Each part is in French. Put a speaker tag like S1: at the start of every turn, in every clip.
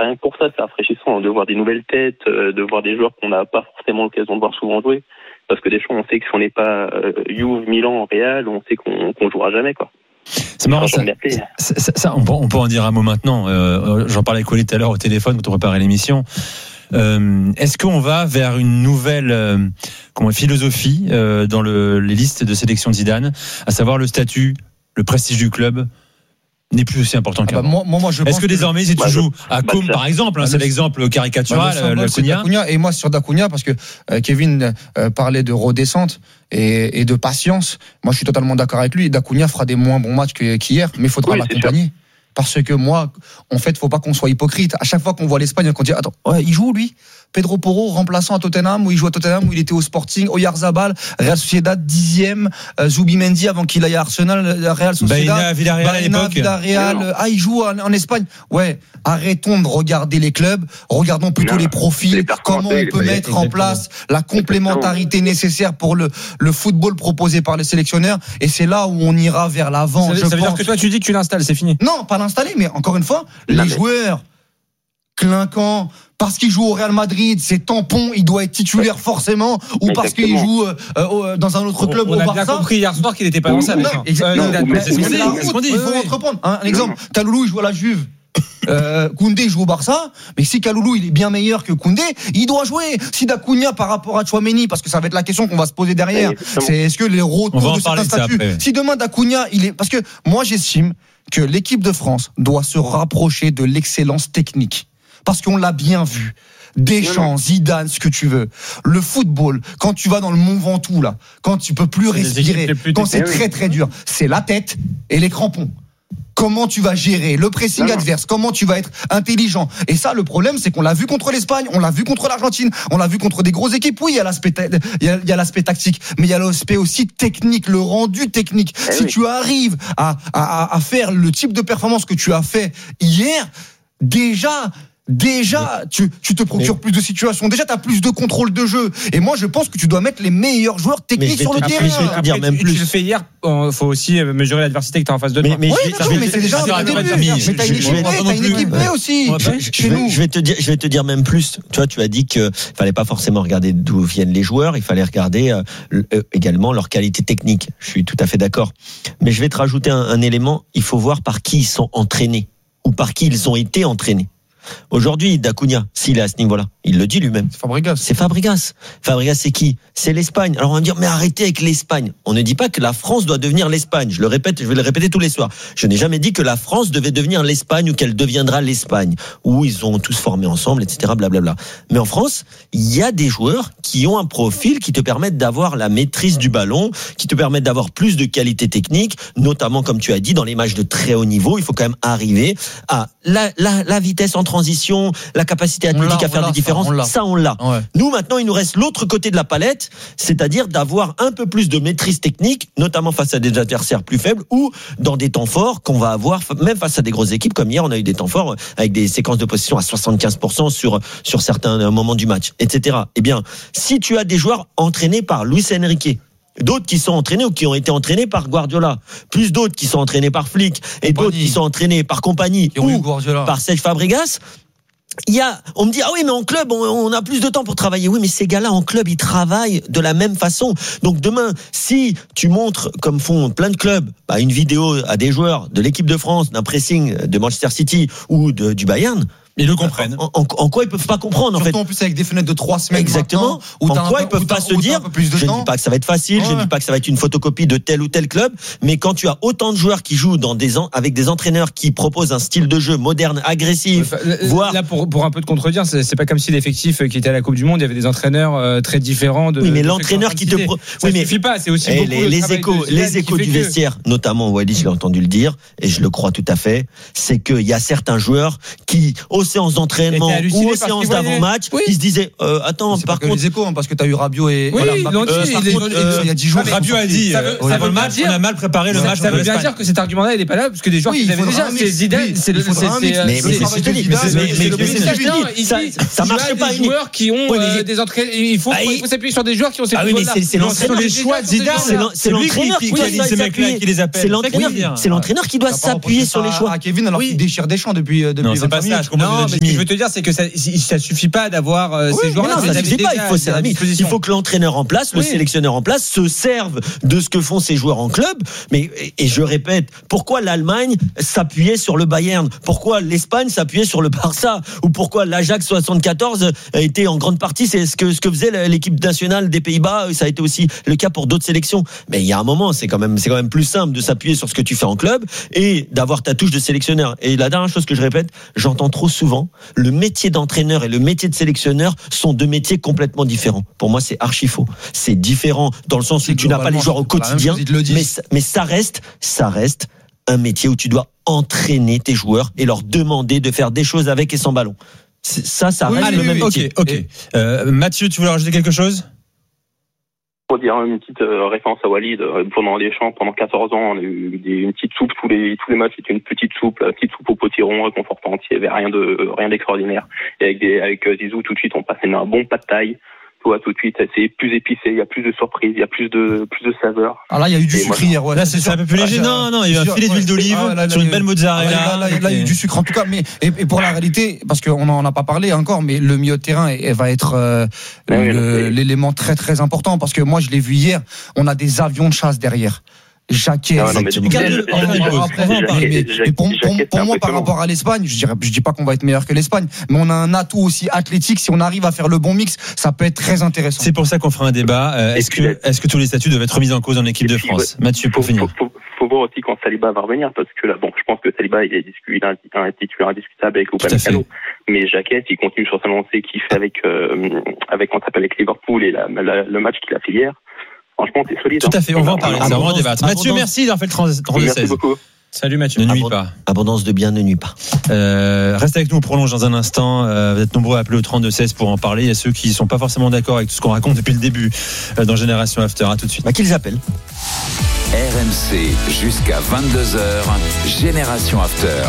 S1: rien que pour ça, c'est rafraîchissant de voir des nouvelles têtes, de voir des joueurs qu'on n'a pas forcément l'occasion de voir souvent jouer. Parce que Deschamps, on sait que si on n'est pas Juve, Milan, Real, on sait qu'on jouera jamais, quoi.
S2: C'est marrant, ça, on peut en dire un mot maintenant. J'en parlais avec Oli tout à l'heure au téléphone quand on préparait l'émission. Est-ce qu'on va vers une nouvelle philosophie dans les listes de sélection de Zidane, à savoir le statut, le prestige du club n'est plus aussi important qu'avant.
S3: Moi, je pense.
S2: Est-ce que désormais, si tu joues à Côme, par exemple, c'est l'exemple caricatural,
S3: D'Acuna, et moi sur D'Acuna, parce que Kevin parlait de redescente et de patience. Moi, je suis totalement d'accord avec lui. D'Acuna fera des moins bons matchs qu'hier, mais il faudra l'accompagner. Parce que moi, en fait, faut pas qu'on soit hypocrite. À chaque fois qu'on voit l'Espagne, on dit attends, il joue lui, Pedro Porro, remplaçant à Tottenham, où il joue à Tottenham, où il était au Sporting, Oyarzabal, Real Sociedad 10e, Zubimendi avant qu'il aille à Arsenal, Real Sociedad, Villarreal. Il joue en Espagne. Ouais, arrêtons de regarder les clubs, regardons plutôt les profils, comment on peut mettre en place la complémentarité nécessaire pour le football proposé par les sélectionneurs, et c'est là où on ira vers l'avant.
S4: Ça veut dire que toi tu dis que tu l'installes, c'est fini.
S3: Non, pas l'installer, mais encore une fois, les joueurs clinquants, parce qu'il joue au Real Madrid, c'est tampon, il doit être titulaire forcément, ou parce qu'il joue dans un autre club au Barça.
S4: On a bien compris hier soir qu'il n'était pas dans ça.
S3: C'est ce qu'on dit. Il faut entreprendre. Un exemple, Kaloulou, il joue à la Juve. Koundé joue au Barça, mais si Kaloulou il est bien meilleur que Koundé, il doit jouer. Si D'Acuna par rapport à Tchouaméni, parce que ça va être la question qu'on va se poser derrière, c'est est-ce que les retours de certains statuts, si demain D'Acuna il est, parce que moi j'estime que l'équipe de France doit se rapprocher de l'excellence technique, parce qu'on l'a bien vu. Deschamps, Zidane, ce que tu veux. Le football, quand tu vas dans le Mont Ventoux là, quand tu peux plus respirer, quand c'est très très dur, c'est la tête et les crampons. Comment tu vas gérer le pressing adverse, comment tu vas être intelligent. Et ça, le problème, c'est qu'on l'a vu contre l'Espagne, on l'a vu contre l'Argentine, on l'a vu contre des grosses équipes. Oui, il y a l'aspect tactique, mais il y a l'aspect aussi technique, le rendu technique. Si tu arrives à faire le type de performance que tu as fait hier, déjà, tu te procures plus de situations. Déjà, tu as plus de contrôle de jeu. Et moi, je pense que tu dois mettre les meilleurs joueurs techniques sur le terrain.
S4: Je vais te dire même plus. Tu le fais hier. Il faut aussi mesurer l'adversité que tu as en face de toi.
S3: Mais c'est déjà un début. Mais t'as une équipe B aussi.
S5: Je vais te dire même plus. Tu as dit qu'il fallait pas forcément regarder d'où viennent les joueurs. Il fallait regarder également leur qualité technique. Je suis tout à fait d'accord. Mais je vais te rajouter un élément. Il faut voir par qui ils sont entraînés ou par qui ils ont été entraînés. Aujourd'hui, D'Acuna, s'il est à ce niveau-là, il le dit lui-même. C'est Fabregas. Fabregas, c'est qui? C'est l'Espagne. Alors on va me dire, mais arrêtez avec l'Espagne. On ne dit pas que la France doit devenir l'Espagne. Je le répète, je vais le répéter tous les soirs. Je n'ai jamais dit que la France devait devenir l'Espagne ou qu'elle deviendra l'Espagne, où ils ont tous formé ensemble, etc. Blablabla. Mais en France, il y a des joueurs qui ont un profil qui te permettent d'avoir la maîtrise du ballon, qui te permettent d'avoir plus de qualité technique, notamment comme tu as dit, dans les matchs de très haut niveau, il faut quand même arriver à la vitesse en transition, la capacité athlétique à faire des différences, ça on l'a. Ouais. Nous maintenant il nous reste l'autre côté de la palette, c'est-à-dire d'avoir un peu plus de maîtrise technique, notamment face à des adversaires plus faibles ou dans des temps forts qu'on va avoir même face à des grosses équipes, comme hier on a eu des temps forts avec des séquences de possession à 75% sur certains moments du match, etc. Eh bien, si tu as des joueurs entraînés par Luis Enrique, d'autres qui sont entraînés ou qui ont été entraînés par Guardiola, plus d'autres qui sont entraînés par Flick et d'autres qui sont entraînés par Compagnie ou par Serge Fabregas, on me dit, ah oui, mais en club, on a plus de temps pour travailler. Oui, mais ces gars-là, en club, ils travaillent de la même façon. Donc demain, si tu montres, comme font plein de clubs, une vidéo à des joueurs de l'équipe de France, d'un pressing de Manchester City ou du Bayern,
S2: ils le comprennent.
S5: En quoi ils peuvent pas comprendre,
S3: surtout
S5: en fait.
S3: En plus avec des fenêtres de 3 semaines.
S5: Exactement. En quoi ils peuvent pas se dire, je ne dis pas que ça va être facile, je ne dis pas que ça va être une photocopie de tel ou tel club, mais quand tu as autant de joueurs qui jouent avec des entraîneurs qui proposent un style de jeu moderne, agressif, voire...
S4: Là, pour un peu de contredire, c'est pas comme si l'effectif qui était à la Coupe du Monde, il y avait des entraîneurs très différents
S5: oui, mais l'entraîneur qui te
S4: ça suffit pas, c'est aussi beaucoup
S5: les échos du vestiaire, notamment Wally, je l'ai entendu le dire, et je le crois tout à fait, c'est qu'il y a certains joueurs qui, aux séances d'entraînement ou aux séances d'avant-match, ils se disaient attends,
S3: par contre les échos, parce que t'as eu Rabiot et
S4: il y a 10 jours,
S2: Rabiot a dit avant le match, on a mal préparé le match.
S4: Ça veut bien dire que cet argument-là, il est pas là parce que des joueurs qui avaient déjà, c'est Zidane, c'est le
S5: ça marche pas.
S4: Des joueurs qui ont des entraîneurs, il faut s'appuyer sur des joueurs qui ont ces
S5: pouvoirs-là. C'est les choix de Zidane, c'est l'entraîneur qui doit s'appuyer. C'est l'entraîneur qui doit s'appuyer sur les choix.
S3: Kevin, alors qu'il déchire Deschamps depuis.
S2: Non, c'est pas ça. Je comprends
S4: Non, mais ce que je veux te dire, c'est que ça suffit pas d'avoir ces joueurs-là.
S5: Non, ça suffit pas. Il faut que l'entraîneur en place, le sélectionneur en place, se serve de ce que font ces joueurs en club. Mais, et je répète, pourquoi l'Allemagne s'appuyait sur le Bayern? Pourquoi l'Espagne s'appuyait sur le Barça? Ou pourquoi l'Ajax 74 a été en grande partie, c'est ce que faisait l'équipe nationale des Pays-Bas. Ça a été aussi le cas pour d'autres sélections. Mais il y a un moment, c'est quand même plus simple de s'appuyer sur ce que tu fais en club et d'avoir ta touche de sélectionneur. Et la dernière chose que je répète, j'entends trop souvent, le métier d'entraîneur et le métier de sélectionneur sont deux métiers complètement différents. Pour moi, c'est archi faux. C'est différent dans le sens où tu n'as pas les joueurs au quotidien, mais ça reste un métier où tu dois entraîner tes joueurs et leur demander de faire des choses avec et sans ballon. Ça reste le même métier.
S2: Ok. Mathieu, tu voulais rajouter quelque chose?
S1: Pour dire une petite référence à Walid, pendant les champs, pendant 14 ans, on a eu une petite soupe, tous les matchs, c'était une petite soupe au potiron, réconfortante, il n'y avait rien d'extraordinaire. Et avec Zizou, tout de suite, on passait un bon pas de taille. Tout de suite, c'est plus épicé, il y a plus de surprises, il y a plus de saveur.
S3: Ah là, il y a eu du sucre hier, ouais.
S2: Là, c'est un peu plus léger. Non, il y a eu un filet d'huile d'olive sur une belle mozzarella.
S3: Là, il y a eu du sucre, en tout cas. Mais, et pour la réalité, parce qu'on n'en a pas parlé encore, mais le milieu de terrain, elle va être l'élément très, très important. Parce que moi, je l'ai vu hier, on a des avions de chasse derrière. Jacquet, pour moi, par rapport à l'Espagne, je dis pas qu'on va être meilleur que l'Espagne, mais on a un atout aussi athlétique. Si on arrive à faire le bon mix, ça peut être très intéressant.
S2: C'est pour ça qu'on fera un débat. Est-ce que tous les statuts doivent être remis en cause en équipe de France? Mathieu, pour finir.
S1: Faut voir aussi quand Saliba va revenir, parce que là, je pense que Saliba, il a un titulaire indiscutable avec Upamecano. Mais Jacquet, il continue sur sa lancée qu'il fait avec Liverpool et le match qu'il a fait hier. Franchement, c'est solide.
S2: Tout à fait, on va en parler. Ça va en débattre. Mathieu, merci d'avoir fait le 32-16.
S1: Merci beaucoup.
S2: Salut Mathieu. Ne nuit pas.
S5: Abondance de biens ne nuit pas.
S2: Reste avec nous, on prolonge dans un instant. Vous êtes nombreux à appeler au 32-16 pour en parler. Il y a ceux qui ne sont pas forcément d'accord avec tout ce qu'on raconte depuis le début dans Génération After. À tout de suite.
S5: Qu'ils appellent.
S6: RMC jusqu'à 22h. Génération After.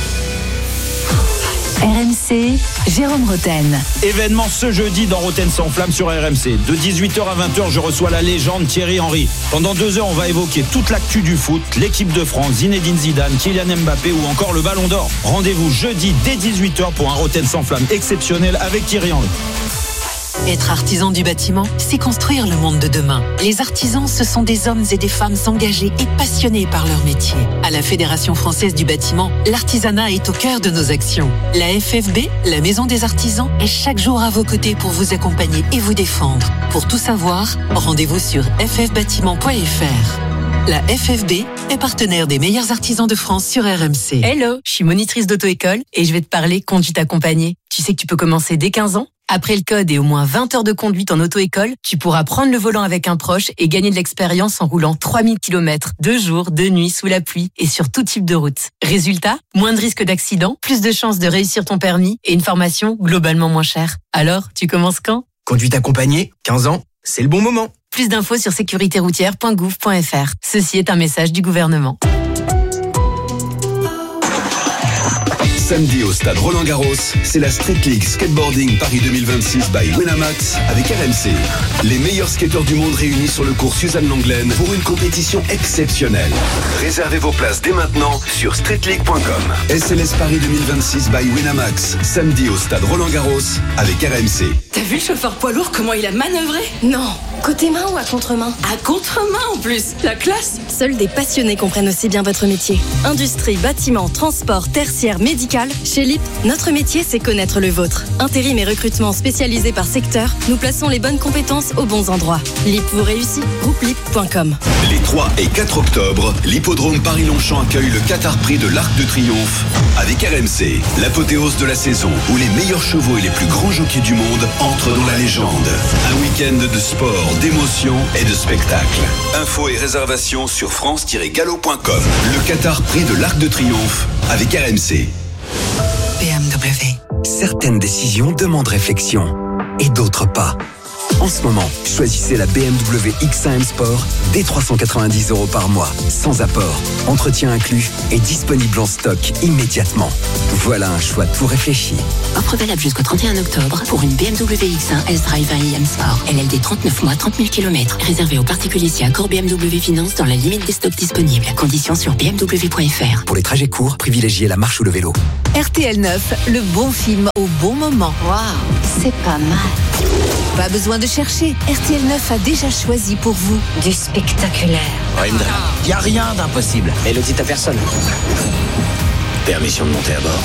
S7: RMC, Jérôme Roten.
S8: Événement ce jeudi dans Roten sans flamme sur RMC. De 18h à 20h, je reçois la légende Thierry Henry. Pendant 2 heures, on va évoquer toute l'actu du foot, l'équipe de France, Zinedine Zidane, Kylian Mbappé ou encore le Ballon d'Or. Rendez-vous jeudi dès 18h pour un Roten sans flamme exceptionnel avec Thierry Henry.
S9: Être artisan du bâtiment, c'est construire le monde de demain. Les artisans, ce sont des hommes et des femmes engagés et passionnés par leur métier. À la Fédération française du bâtiment, l'artisanat est au cœur de nos actions. La FFB, la Maison des artisans, est chaque jour à vos côtés pour vous accompagner et vous défendre. Pour tout savoir, rendez-vous sur ffbâtiment.fr. La FFB est partenaire des meilleurs artisans de France sur RMC.
S7: Hello, je suis monitrice d'auto-école et je vais te parler conduite accompagnée. Tu sais que tu peux commencer dès 15 ans ? Après le code et au moins 20 heures de conduite en auto-école, tu pourras prendre le volant avec un proche et gagner de l'expérience en roulant 3000 km, 2 jours, 2 nuits, sous la pluie et sur tout type de route. Résultat, moins de risques d'accident, plus de chances de réussir ton permis et une formation globalement moins chère. Alors, tu commences quand ?
S10: Conduite accompagnée, 15 ans, c'est le bon moment.
S7: Plus d'infos sur sécuritéroutière.gouv.fr. Ceci est un message du gouvernement.
S11: Samedi au stade Roland-Garros, c'est la Street League Skateboarding Paris 2026 by Winamax avec RMC. Les meilleurs skateurs du monde réunis sur le cours Suzanne Lenglen pour une compétition exceptionnelle. Réservez vos places dès maintenant sur streetleague.com. SLS Paris 2026 by Winamax, samedi au stade Roland-Garros avec RMC.
S12: T'as vu le chauffeur poids lourd, comment il a manœuvré ?
S13: Non, côté main ou à contre-main ?
S12: À contre-main en plus, la classe !
S13: Seuls des passionnés comprennent aussi bien votre métier. Industrie, bâtiment, transport, tertiaire, médical. Chez LIP, notre métier, c'est connaître le vôtre. Intérim et recrutement spécialisés par secteur, nous plaçons les bonnes compétences aux bons endroits. LIP vous réussit, groupelip.com.
S11: Les 3 et 4 octobre, l'hippodrome Paris-Longchamp accueille le Qatar Prix de l'Arc de Triomphe avec RMC, l'apothéose de la saison où les meilleurs chevaux et les plus grands jockeys du monde entrent dans la légende. Un week-end de sport, d'émotion et de spectacle. Infos et réservations sur france-gallo.com. Le Qatar Prix de l'Arc de Triomphe avec RMC.
S14: BMW. Certaines décisions demandent réflexion et d'autres pas.
S10: En ce moment, choisissez la BMW X1 M Sport dès 390 € par mois, sans apport, entretien inclus et disponible en stock immédiatement. Voilà un choix tout réfléchi.
S14: Offre valable jusqu'au 31 octobre pour une BMW X1 S-Drive 20 iM Sport. LLD 39 mois, 30 000 km. Réservé aux particuliers si accord BMW Finance dans la limite des stocks disponibles. Conditions sur bmw.fr.
S10: Pour les trajets courts, privilégiez la marche ou le vélo.
S15: RTL 9, le bon film au bon moment.
S16: Waouh, c'est pas mal.
S15: Pas besoin de chercher, RTL 9 a déjà choisi pour vous
S16: du spectaculaire.
S17: Il n'y a rien d'impossible. Et le dit à personne. Permission de monter à bord.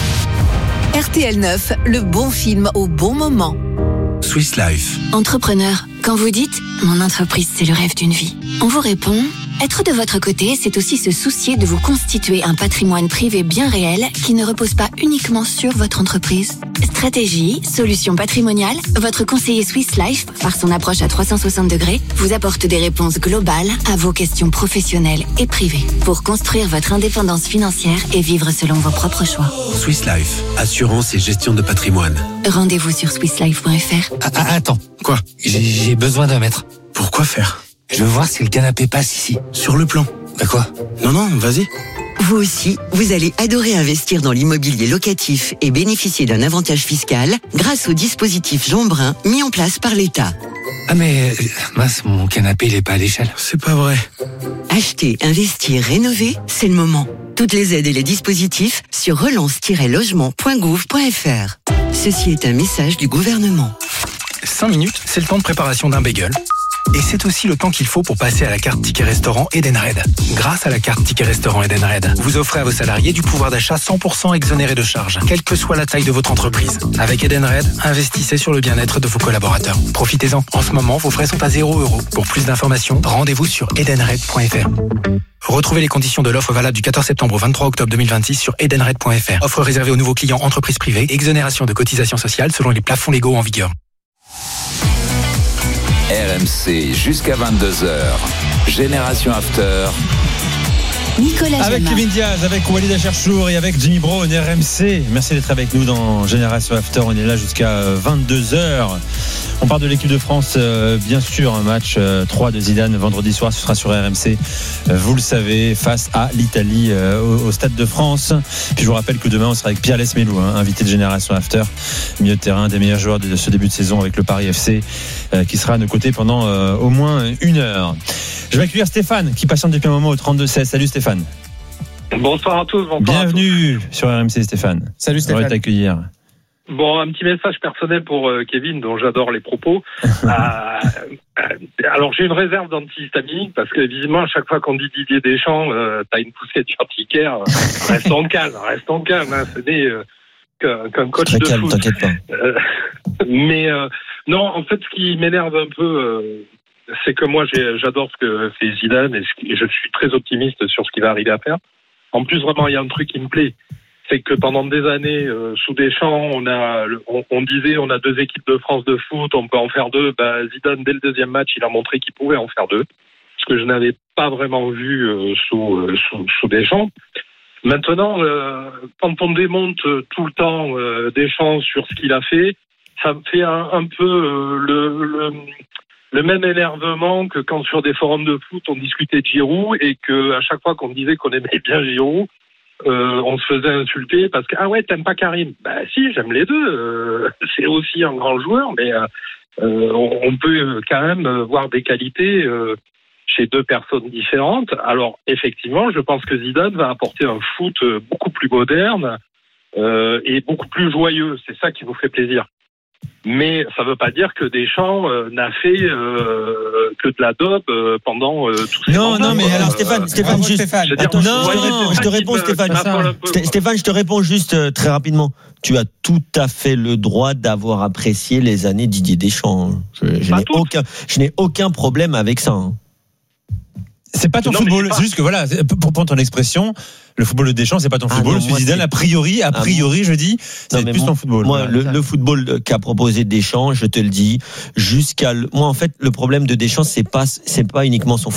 S15: RTL 9, le bon film au bon moment.
S10: Swiss Life.
S14: Entrepreneur, quand vous dites « Mon entreprise, c'est le rêve d'une vie », on vous répond « Être de votre côté, c'est aussi se soucier de vous constituer un patrimoine privé bien réel qui ne repose pas uniquement sur votre entreprise. » Stratégie, solutions patrimoniales, votre conseiller Swiss Life, par son approche à 360 degrés, vous apporte des réponses globales à vos questions professionnelles et privées pour construire votre indépendance financière et vivre selon vos propres choix.
S10: Swiss Life, assurance et gestion de patrimoine.
S14: Rendez-vous sur swisslife.fr.
S17: Attends, quoi ? J'ai besoin d'un mètre. Pourquoi faire ? Je veux voir si le canapé passe ici. Sur le plan. Bah quoi ? Non, vas-y.
S18: Vous aussi, vous allez adorer investir dans l'immobilier locatif et bénéficier d'un avantage fiscal grâce au dispositif Jean Brun mis en place par l'État.
S17: Ah mais, mince, mon canapé il est pas à l'échelle. C'est pas vrai.
S18: Acheter, investir, rénover, c'est le moment. Toutes les aides et les dispositifs sur relance-logement.gouv.fr. Ceci est un message du gouvernement.
S10: 5 minutes, c'est le temps de préparation d'un bagel. Et c'est aussi le temps qu'il faut pour passer à la carte Ticket Restaurant Edenred. Grâce à la carte Ticket Restaurant Edenred, vous offrez à vos salariés du pouvoir d'achat 100% exonéré de charges, quelle que soit la taille de votre entreprise. Avec Edenred, investissez sur le bien-être de vos collaborateurs. Profitez-en. En ce moment, vos frais sont à 0 €. Pour plus d'informations, rendez-vous sur edenred.fr. Retrouvez les conditions de l'offre valable du 14 septembre au 23 octobre 2026 sur edenred.fr. Offre réservée aux nouveaux clients entreprises privées, exonération de cotisations sociales selon les plafonds légaux en vigueur.
S6: RMC jusqu'à 22h. Génération After.
S2: Nicolas avec Gemma. Kevin Diaz, avec Walid Acharchour et avec Jimmy Brown, RMC. Merci d'être avec nous dans Génération After. On est là jusqu'à 22h. On parle de l'équipe de France, bien sûr, un match 3 de Zidane vendredi soir, ce sera sur RMC, vous le savez, face à l'Italie au Stade de France. Puis je vous rappelle que demain on sera avec Pierre Lesmelou, invité de Génération After, milieu de terrain, un des meilleurs joueurs de ce début de saison avec le Paris FC, qui sera à nos côtés pendant au moins 1 heure. Je vais accueillir Stéphane qui patiente depuis un moment au 32-16. Salut Stéphane.
S19: Bonsoir à tous.
S2: Bienvenue sur RMC Stéphane.
S4: Salut Stéphane.
S2: On va t'accueillir.
S19: Bon, un petit message personnel pour Kevin, dont j'adore les propos. Alors, j'ai une réserve d'antihistaminique parce que, évidemment, à chaque fois qu'on dit Didier Deschamps, t'as une poussée urticaire. Restons calme. Hein, ce n'est qu'un coach
S5: très
S19: de
S5: calme,
S19: foot.
S5: T'inquiète pas.
S19: Mais non, en fait, ce qui m'énerve un peu, c'est que moi, j'adore ce que fait Zidane et je suis très optimiste sur ce qu'il va arriver à faire. En plus, vraiment, il y a un truc qui me plaît. C'est que pendant des années, sous Deschamps, on disait on a 2 équipes de France de foot, on peut en faire 2. Zidane, dès le 2e match, il a montré qu'il pouvait en faire 2. Ce que je n'avais pas vraiment vu sous Deschamps. Maintenant, quand on démonte tout le temps Deschamps sur ce qu'il a fait, ça me fait un peu le même énervement que quand sur des forums de foot, on discutait de Giroud et qu'à chaque fois qu'on disait qu'on aimait bien Giroud, on se faisait insulter parce que ah ouais, t'aimes pas Karim. Si, j'aime les deux. C'est aussi un grand joueur, mais on peut quand même voir des qualités chez 2 personnes différentes. Alors effectivement, je pense que Zidane va apporter un foot beaucoup plus moderne et beaucoup plus joyeux. C'est ça qui vous fait plaisir. Mais ça ne veut pas dire que Deschamps n'a fait que de la dope pendant tous ces ans.
S5: Non, mais alors Stéphane, juste. Attends, je te réponds, Stéphane. Stéphane, je te réponds juste très rapidement. Tu as tout à fait le droit d'avoir apprécié les années Didier Deschamps. Je n'ai aucun problème avec ça.
S2: C'est pas ton football, c'est juste que voilà, pour prendre ton expression, le football de Deschamps, c'est pas ton football. Celui de Zidane, a priori, je dis, c'est plus ton football.
S5: Moi, le football qu'a proposé Deschamps, je te le dis, moi, en fait, le problème de Deschamps, c'est pas uniquement son football.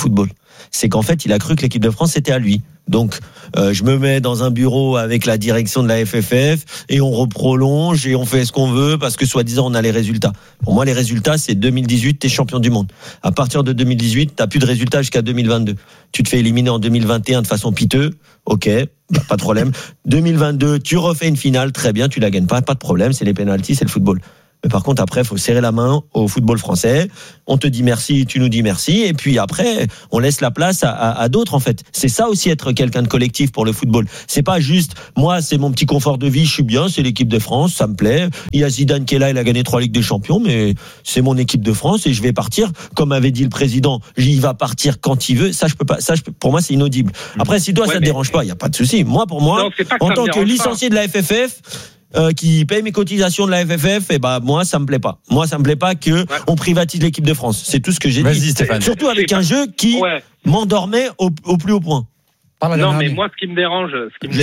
S5: C'est qu'en fait, il a cru que l'équipe de France c'était à lui. Donc, je me mets dans un bureau avec la direction de la FFF et on reprolonge et on fait ce qu'on veut parce que soi-disant on a les résultats. Pour moi, les résultats, c'est 2018, t'es champion du monde. À partir de 2018, t'as plus de résultats jusqu'à 2022. Tu te fais éliminer en 2021 de façon piteuse. Ok, pas de problème. 2022, tu refais une finale, très bien, tu la gagnes pas de problème, c'est les pénaltys, c'est le football. Mais par contre, après, il faut serrer la main au football français. On te dit merci, tu nous dis merci. Et puis après, on laisse la place à d'autres, en fait. C'est ça aussi, être quelqu'un de collectif pour le football. C'est pas juste, moi, c'est mon petit confort de vie, je suis bien, c'est l'équipe de France, ça me plaît. Il y a Zidane qui est là, il a gagné 3 Ligues des Champions, mais c'est mon équipe de France et je vais partir. Comme avait dit le président, il va partir quand il veut. Ça, je peux pas, pour moi, c'est inaudible. Après, si toi, ça te dérange pas, il y a pas de souci. Moi, pour moi, non, en tant que licencié de la FFF, qui paye mes cotisations de la FFF, et moi ça me plaît pas. Moi ça me plaît pas que on privatise l'équipe de France. C'est tout ce que j'ai dit.
S2: Stéphane.
S5: Surtout avec un jeu qui m'endormait au plus haut point.
S19: Non, mais moi ce qui me dérange, c'est que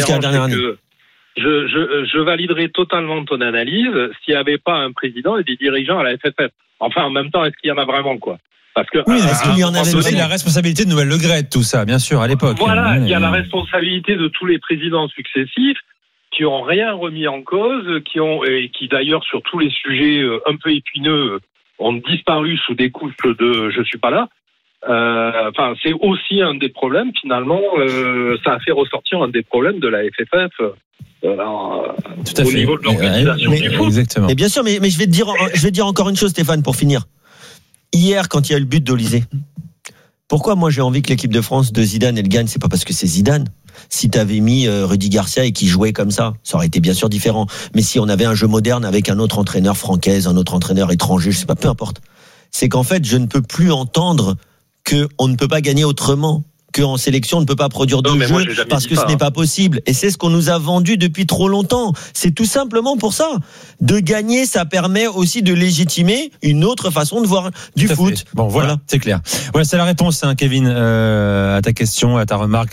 S19: je validerai totalement ton analyse s'il n'y avait pas un président et des dirigeants à la FFF. Enfin, en même temps, est-ce qu'il y en a vraiment, quoi? Parce que
S2: oui, est-ce qu'il y en avait aussi la responsabilité de Noël Le Graët, tout ça, bien sûr, à l'époque.
S19: Voilà, il y a la responsabilité de tous les présidents successifs qui ont rien remis en cause, qui d'ailleurs sur tous les sujets un peu épineux ont disparu sous des couches de je suis pas là. Enfin, c'est aussi un des problèmes finalement. Ça a fait ressortir un des problèmes de la FFF.
S2: Tout à fait.
S19: Au niveau de l'organisation du foot.
S2: Exactement.
S5: Mais bien sûr, mais je vais te dire encore une chose, Stéphane, pour finir. Hier, quand il y a eu le but d'Olysée, pourquoi moi j'ai envie que l'équipe de France de Zidane elle gagne? C'est pas parce que c'est Zidane. Si t'avais mis Rudy Garcia et qui jouait comme ça aurait été bien sûr différent. Mais si on avait un jeu moderne avec un autre entraîneur français, un autre entraîneur étranger, je sais pas, peu importe. C'est qu'en fait, je ne peux plus entendre qu'on ne peut pas gagner autrement, qu'en sélection on ne peut pas produire de jeu parce que ce n'est pas possible. Et c'est ce qu'on nous a vendu depuis trop longtemps. C'est tout simplement pour ça. De gagner, ça permet aussi de légitimer une autre façon de voir du foot.
S2: Bon, voilà, c'est clair. Voilà, c'est la réponse, Kevin, à ta question, à ta remarque.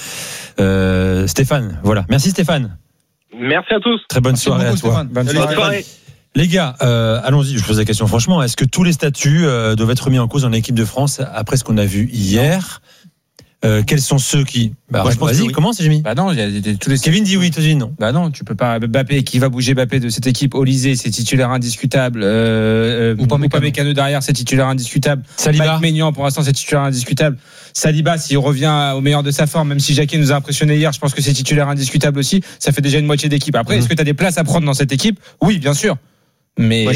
S2: Stéphane, voilà. Merci Stéphane.
S19: Merci à tous.
S2: Très bonne soirée à toi.
S19: Bonne soirée.
S2: Les gars, allons-y, je pose la question franchement. Est-ce que tous les statuts doivent être mis en cause dans l'équipe de France après ce qu'on a vu hier? Quels sont ceux qui... vas-y, commence, Jimmy.
S4: Non, il y a tous les...
S2: Kevin dit oui, toi dis non.
S4: Non, tu peux pas. Mbappé, qui va bouger Mbappé de cette équipe? Olysée, c'est titulaire indiscutable. Upamecano derrière, c'est titulaire indiscutable.
S2: Saliba.
S4: Mike Maignan, pour l'instant, c'est titulaire indiscutable. Saliba, s'il revient au meilleur de sa forme, même si Jacquet nous a impressionné hier, je pense que c'est titulaire indiscutable aussi. Ça fait déjà une moitié d'équipe. Après, est-ce que tu as des places à prendre dans cette équipe? Oui, bien sûr. Mais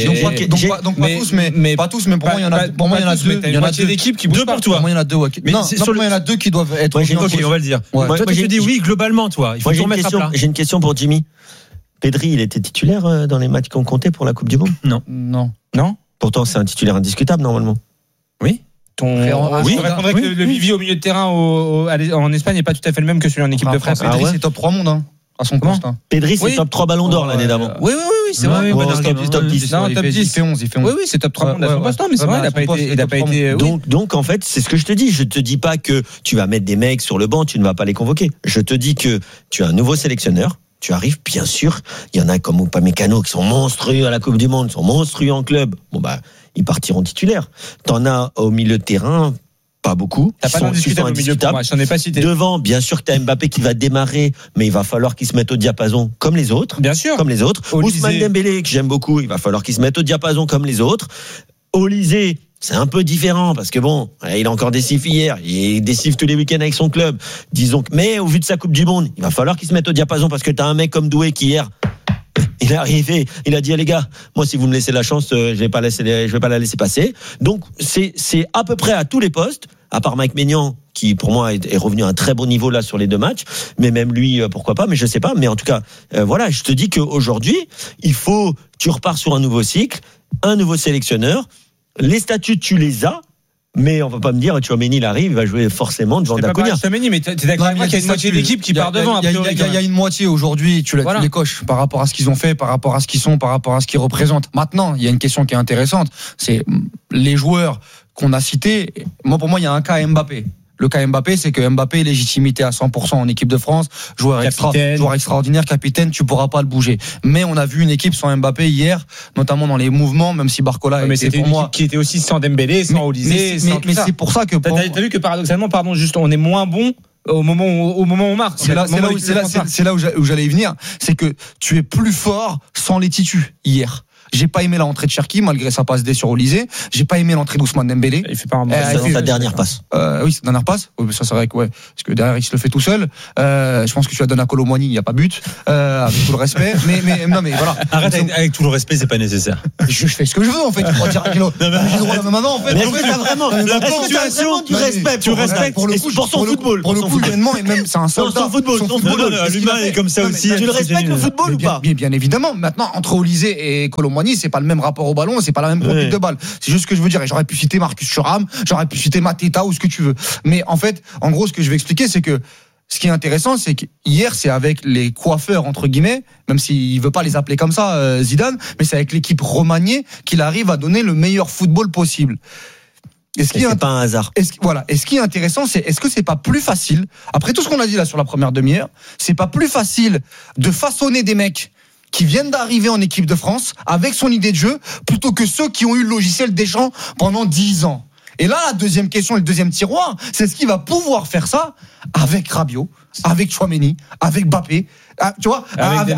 S3: pas tous, mais pour moi il y en a deux. Il y en a deux d'équipes qui bougent.
S2: Deux pour toi.
S3: Pour moi il y en a deux. Non, il y en a deux qui doivent être.
S2: Ok, on va le dire. Toi tu te dis oui globalement, toi. Il faut tout remettre à plat.
S5: J'ai une question pour Jimmy. Pedri, il était titulaire dans les matchs qu'on comptait pour la Coupe du Monde?
S3: Non.
S5: Pourtant c'est un titulaire indiscutable normalement.
S4: Oui. Je répondrais que le vivier au milieu de terrain en Espagne n'est pas tout à fait le même que celui en équipe de France.
S3: Pedri c'est top 3 monde. À son poste.
S5: Pedri, c'est top 3 ballons d'or l'année d'avant.
S4: Oui, c'est vrai.
S5: Top 10.
S4: Non, top 10.
S3: Il fait 11.
S4: Oui, c'est top 3 monde à son poste. Non, mais c'est vrai, il n'a pas été.
S5: Donc, en fait, c'est ce que je te dis. Je te dis pas que tu vas mettre des mecs sur le banc, tu ne vas pas les convoquer. Je te dis que tu as un nouveau sélectionneur. Tu arrives, bien sûr. Il y en a comme Upamecano qui sont monstrueux à la Coupe du Monde, sont monstrueux en club. Ils partiront titulaires. T'en as au milieu de terrain. Pas beaucoup.
S4: T'as pas d'indiscutable au milieu pour moi, je n'en ai pas cité.
S5: Devant, bien sûr que t'as Mbappé qui va démarrer, mais il va falloir qu'il se mette au diapason comme les autres.
S4: Bien sûr.
S5: Comme les autres. Ousmane Dembélé, que j'aime beaucoup, il va falloir qu'il se mette au diapason comme les autres. Olysée, c'est un peu différent parce que il a encore décif hier, il décif tous les week-ends avec son club. Disons que, mais au vu de sa Coupe du Monde, il va falloir qu'il se mette au diapason parce que t'as un mec comme Doué qui hier, il est arrivé, il a dit les gars, moi si vous me laissez la chance, je vais pas la laisser passer. Donc c'est à peu près à tous les postes, à part Mike Maignan qui pour moi est revenu à un très bon niveau là sur les 2 matchs, mais même lui pourquoi pas, mais je sais pas, mais en tout cas voilà, je te dis qu'aujourd'hui, tu repars sur un nouveau cycle, un nouveau sélectionneur, les statuts tu les as. Mais on va pas me dire, Tchouaméni, il arrive, il va jouer forcément devant Daconia.
S4: Mais t'es d'accord avec moi qu'il y a une moitié d'équipe qui part devant.
S3: Il y a une moitié aujourd'hui, tu les coches par rapport à ce qu'ils ont fait, par rapport à ce qu'ils sont, par rapport à ce qu'ils représentent. Maintenant, il y a une question qui est intéressante, c'est les joueurs qu'on a cités. Pour moi, il y a un cas Mbappé. Le cas Mbappé, c'est que Mbappé, légitimité à 100% en équipe de France, joueur extraordinaire, capitaine, tu pourras pas le bouger. Mais on a vu une équipe sans Mbappé hier, notamment dans les mouvements, même si Barcola
S4: était pour moi qui était aussi sans Dembélé, sans Olysée,
S3: mais c'est pour ça que
S4: t'as vu que paradoxalement, juste on est moins bon au moment où on marque.
S3: C'est là où j'allais y venir, c'est que tu es plus fort sans les titus hier. J'ai pas aimé l'entrée de Cherki malgré sa passe D sur Olysée. J'ai pas aimé l'entrée d'Ousmane Dembélé.
S5: Il fait pas sa dernière passe.
S3: Oui, sa dernière passe. Oui, ça c'est vrai que parce que derrière il se le fait tout seul. Je pense que tu la donnes à Kolo Muani, il y a pas but. Avec tout le respect. Mais voilà.
S2: Arrête avec tout le respect, c'est pas nécessaire.
S3: Je fais ce que je veux en fait. Tu crois dire Angelo. J'ai droit la même main en fait.
S5: Mais est-ce que t'as vraiment du respect
S2: tu respectes
S3: pour
S5: son football.
S3: Pour le coup, humainement et même c'est un soldat.
S5: Son football.
S2: L'humain est comme ça aussi.
S5: Tu le respectes le football ou pas?
S3: Bien évidemment. Maintenant entre Olysée et Kolo Muani, c'est pas le même rapport au ballon, c'est pas la même conduite de balle. C'est juste ce que je veux dire. Et j'aurais pu citer Marcus Thuram, j'aurais pu citer Mateta ou ce que tu veux. Mais en fait, en gros, ce que je vais expliquer, c'est que ce qui est intéressant, c'est qu'hier, c'est avec les coiffeurs, entre guillemets, même s'il veut pas les appeler comme ça, Zidane, mais c'est avec l'équipe remaniée qu'il arrive à donner le meilleur football possible.
S5: C'est pas un hasard.
S3: Et ce qui est intéressant, c'est est-ce que c'est pas plus facile, après tout ce qu'on a dit là sur la première demi-heure, c'est pas plus facile de façonner des mecs qui viennent d'arriver en équipe de France avec son idée de jeu plutôt que ceux qui ont eu le logiciel Deschamps pendant 10 ans. Et là, la deuxième question, le deuxième tiroir, c'est ce qu'il va pouvoir faire ça avec Rabiot, avec Tchouaméni, avec Mbappé, tu vois,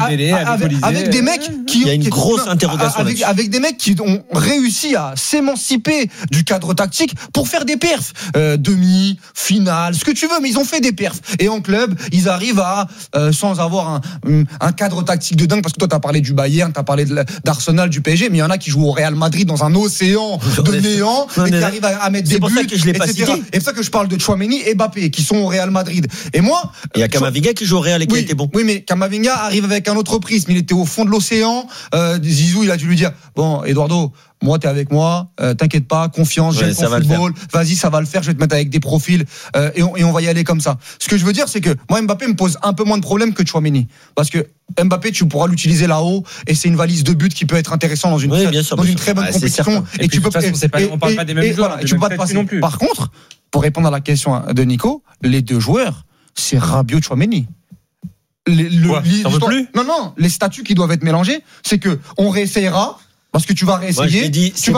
S3: avec des mecs qui...
S5: Il y a une grosse interrogation là-dessus.
S3: Avec des mecs qui ont réussi à s'émanciper du cadre tactique pour faire des perfs. Demi, finale, ce que tu veux, mais ils ont fait des perfs. Et en club, ils arrivent à, sans avoir un cadre tactique de dingue, parce que toi, t'as parlé du Bayern, t'as parlé d'Arsenal, du PSG, mais il y en a qui jouent au Real Madrid dans un océan de néant, et qui arrivent à mettre des buts,
S5: c'est pour ça que je l'ai pas cité.
S3: Et c'est pour ça que je parle de Tchouaméni et Mbappé, qui sont au Real Madrid. Et moi...
S5: Il y a Camavinga qui joue au Real et qui a été bon.
S3: Oui, mais Camavinga arrive avec un autre prisme. Il était au fond de l'océan. Zizou, il a dû lui dire, bon, Eduardo, moi, t'es avec moi, t'inquiète pas, confiance, j'aime ton football, vas-y, ça va le faire, je vais te mettre avec des profils, et on va y aller comme ça. Ce que je veux dire, c'est que moi, Mbappé me pose un peu moins de problèmes que Tchouaméni. Parce que Mbappé, tu pourras l'utiliser là-haut, et c'est une valise de buts qui peut être intéressant dans une très bonne compétition.
S4: Et tu peux on parle pas des mêmes joueurs,
S3: tu peux pas te passer non plus. Par contre, pour répondre à la question de Nico, les deux joueurs, c'est Rabiot, Tchouaméni.
S2: T'en veux plus?
S3: Non, les statuts qui doivent être mélangés, c'est que on réessayera. Parce que tu vas réessayer. Tu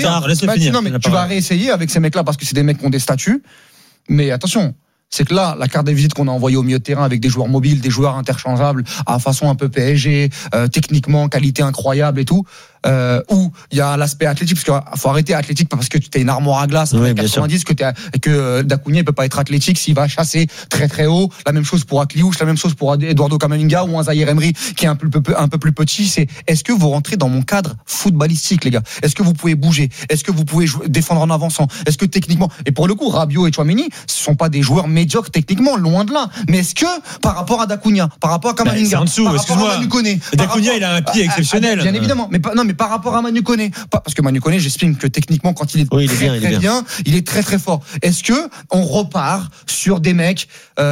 S3: vas réessayer avec ces mecs-là parce que c'est des mecs qui ont des statuts. Mais attention, c'est que là, la carte de visite qu'on a envoyée au milieu de terrain avec des joueurs mobiles, des joueurs interchangeables, à façon un peu PSG, techniquement, qualité incroyable et tout, où il y a l'aspect athlétique, parce qu'il faut arrêter athlétique parce que tu es une armoire à glace,
S5: oui,
S3: 90, que Dacunia il peut pas être athlétique s'il va chasser très très haut. La même chose pour Akliouche, la même chose pour Eduardo Camavinga ou un Zahir Emery qui est un peu plus petit. C'est est-ce que vous rentrez dans mon cadre footballistique, les gars? Est-ce que vous pouvez bouger? Est-ce que vous pouvez défendre en avançant? Est-ce que techniquement, et pour le coup, Rabiot et Tchouaméni, ce sont pas des joueurs médiocres techniquement, loin de là. Mais est-ce que par rapport à Dacunia, par rapport à Camavinga, par rapport à Manu Koné,
S2: Dacunia il a un pied exceptionnel.
S3: Bien évidemment, mais par rapport à Manu Koné, parce que Manu Koné, j'explique que techniquement, quand il est très bien, il est très très fort. Est-ce que on repart sur des mecs,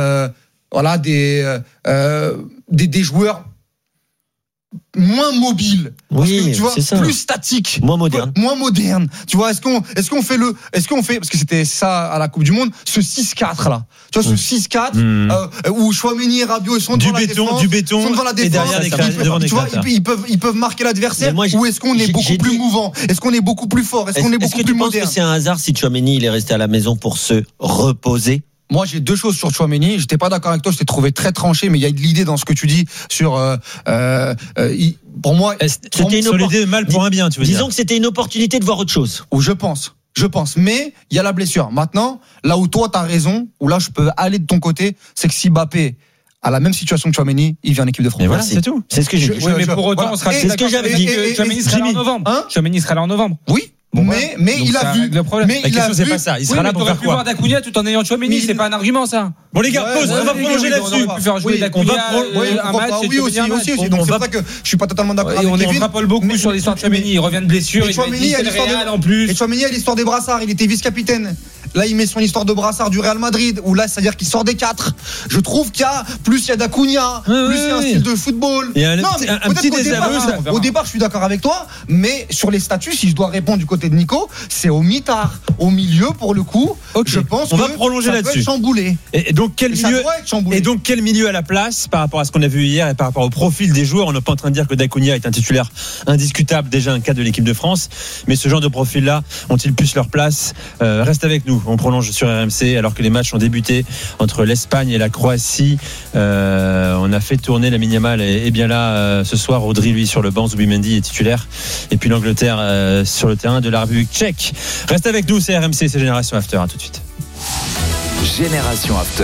S3: des joueurs moins mobiles,
S5: oui,
S3: tu vois, plus statiques,
S5: moins moderne.
S3: Tu vois, est-ce qu'on fait parce que c'était ça à la Coupe du Monde, ce 6-4 là. Tu vois, ce 6-4 où Tchouaméni et Rabiot sont devant la défense, sont devant la défense. Tu vois, ils peuvent marquer l'adversaire. Ou est-ce qu'on est beaucoup plus mouvant? Est-ce qu'on est beaucoup plus fort? Est-ce qu'on est beaucoup plus moderne?
S5: Est-ce que tu penses que c'est un hasard si Tchouaméni il est resté à la maison pour se reposer?
S3: Moi, j'ai deux choses sur Tchouaméni. J'étais pas d'accord avec toi, je t'ai trouvé très tranché, mais il y a de l'idée dans ce que tu dis sur. Pour moi,
S2: c'était une idée mal pour un bien. Tu veux
S5: disons que c'était une opportunité de voir autre chose.
S3: Ou je pense. Mais il y a la blessure. Maintenant, là où toi t'as raison, où là je peux aller de ton côté, c'est que si Mbappé à la même situation que Tchouaméni, il vient en équipe de France.
S2: Et voilà, c'est tout.
S5: C'est ce que j'ai dit.
S4: Oui, mais pour autant, on sera.
S5: C'est ce que j'avais dit.
S4: Tchouaméni sera là en novembre. Tchouaméni sera là en novembre.
S3: Oui.
S4: Bon,
S3: mais il a vu.
S2: Mais la question c'est pas ça. Il sera là pour faire quoi?
S4: Voir Dacunia tout en ayant Tchouaméni, c'est pas un argument ça.
S2: Bon les gars, pause. On va prolonger là-dessus.
S4: On peut faire jouer Dacunia un match.
S3: Oui aussi. Donc c'est pour ça que je suis pas totalement d'accord avec
S4: Kevin. On rapole beaucoup sur l'histoire de Tchouaméni. Il revient de blessure.
S3: Et Tchouaméni a l'histoire des brassards. Il était vice-capitaine. Là, il met son histoire de brassard du Real Madrid, où là, c'est-à-dire qu'il sort des 4. Je trouve qu'il y a plus il y a d'Acuna, plus il y a un style de football.
S2: Il y a un petit désaveu.
S3: Au départ, je suis d'accord avec toi, mais sur les statuts, si je dois répondre du côté de Nico, c'est au mitard, au milieu pour le coup.
S2: Okay.
S3: Je pense
S2: on
S3: que
S2: va prolonger
S3: ça
S2: là-dessus.
S3: peut être chamboulé.
S2: Et donc quel milieu à la place par rapport à ce qu'on a vu hier et par rapport au profil des joueurs. On n'est pas en train de dire que Dacunia est un titulaire indiscutable, déjà un cadre de l'équipe de France, mais ce genre de profil-là ont-ils plus leur place? Reste avec nous. On prolonge sur RMC alors que les matchs ont débuté entre l'Espagne et la Croatie. On a fait tourner la Yamal et bien là ce soir. Rodri lui sur le banc, Zubimendi est titulaire et puis l'Angleterre sur le terrain de la République tchèque. Reste avec nous, c'est RMC, c'est Génération After. À tout de suite.
S6: Génération After.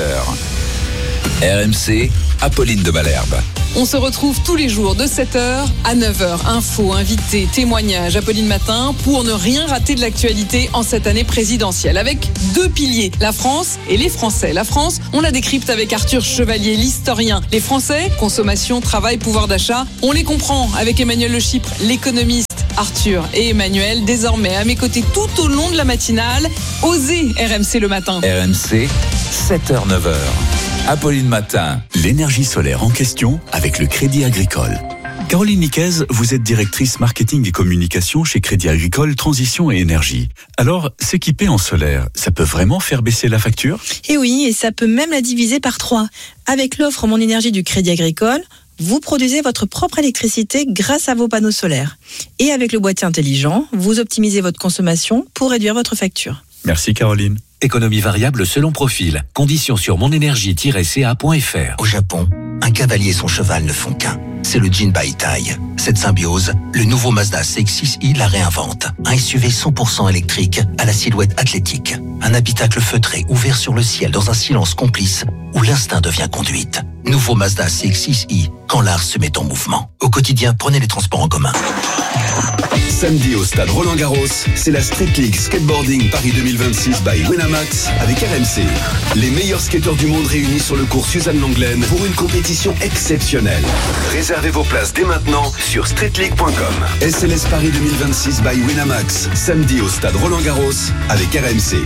S6: RMC, Apolline de Malherbe.
S20: On se retrouve tous les jours de 7h à 9h. Infos, invités, témoignages, Apolline Matin, pour ne rien rater de l'actualité en cette année présidentielle. Avec 2 piliers, la France et les Français. La France, on la décrypte avec Arthur Chevalier, l'historien. Les Français, consommation, travail, pouvoir d'achat, on les comprend avec Emmanuel Le Chypre, l'économiste. Arthur et Emmanuel, désormais à mes côtés tout au long de la matinale. Osez RMC le matin.
S6: RMC, 7h-9h. Apolline Matin.
S11: L'énergie solaire en question avec le Crédit Agricole. Caroline Niquez, vous êtes directrice marketing et communication chez Crédit Agricole Transition et Énergie. Alors, s'équiper en solaire, ça peut vraiment faire baisser la facture ?
S21: Et oui, et ça peut même la diviser par 3. Avec l'offre Mon Énergie du Crédit Agricole, vous produisez votre propre électricité grâce à vos panneaux solaires. Et avec le boîtier intelligent, vous optimisez votre consommation pour réduire votre facture.
S11: Merci Caroline.
S22: Économie variable selon profil. Conditions sur monenergie-ca.fr.
S23: Au Japon, un cavalier et son cheval ne font qu'un. C'est le Jin Baitai. Cette symbiose, le nouveau Mazda CX-6i la réinvente. Un SUV 100% électrique à la silhouette athlétique. Un habitacle feutré ouvert sur le ciel dans un silence complice où l'instinct devient conduite. Nouveau Mazda CX-6i, quand l'art se met en mouvement. Au quotidien, prenez les transports en commun.
S11: Samedi au stade Roland-Garros, c'est la Street League Skateboarding Paris 2026 by Winamax avec RMC. Les meilleurs skateurs du monde réunis sur le cours Suzanne Lenglen pour une compétition exceptionnelle. Réservez vos places dès maintenant sur streetleague.com. SLS Paris 2026 by Winamax, samedi au stade Roland-Garros avec RMC.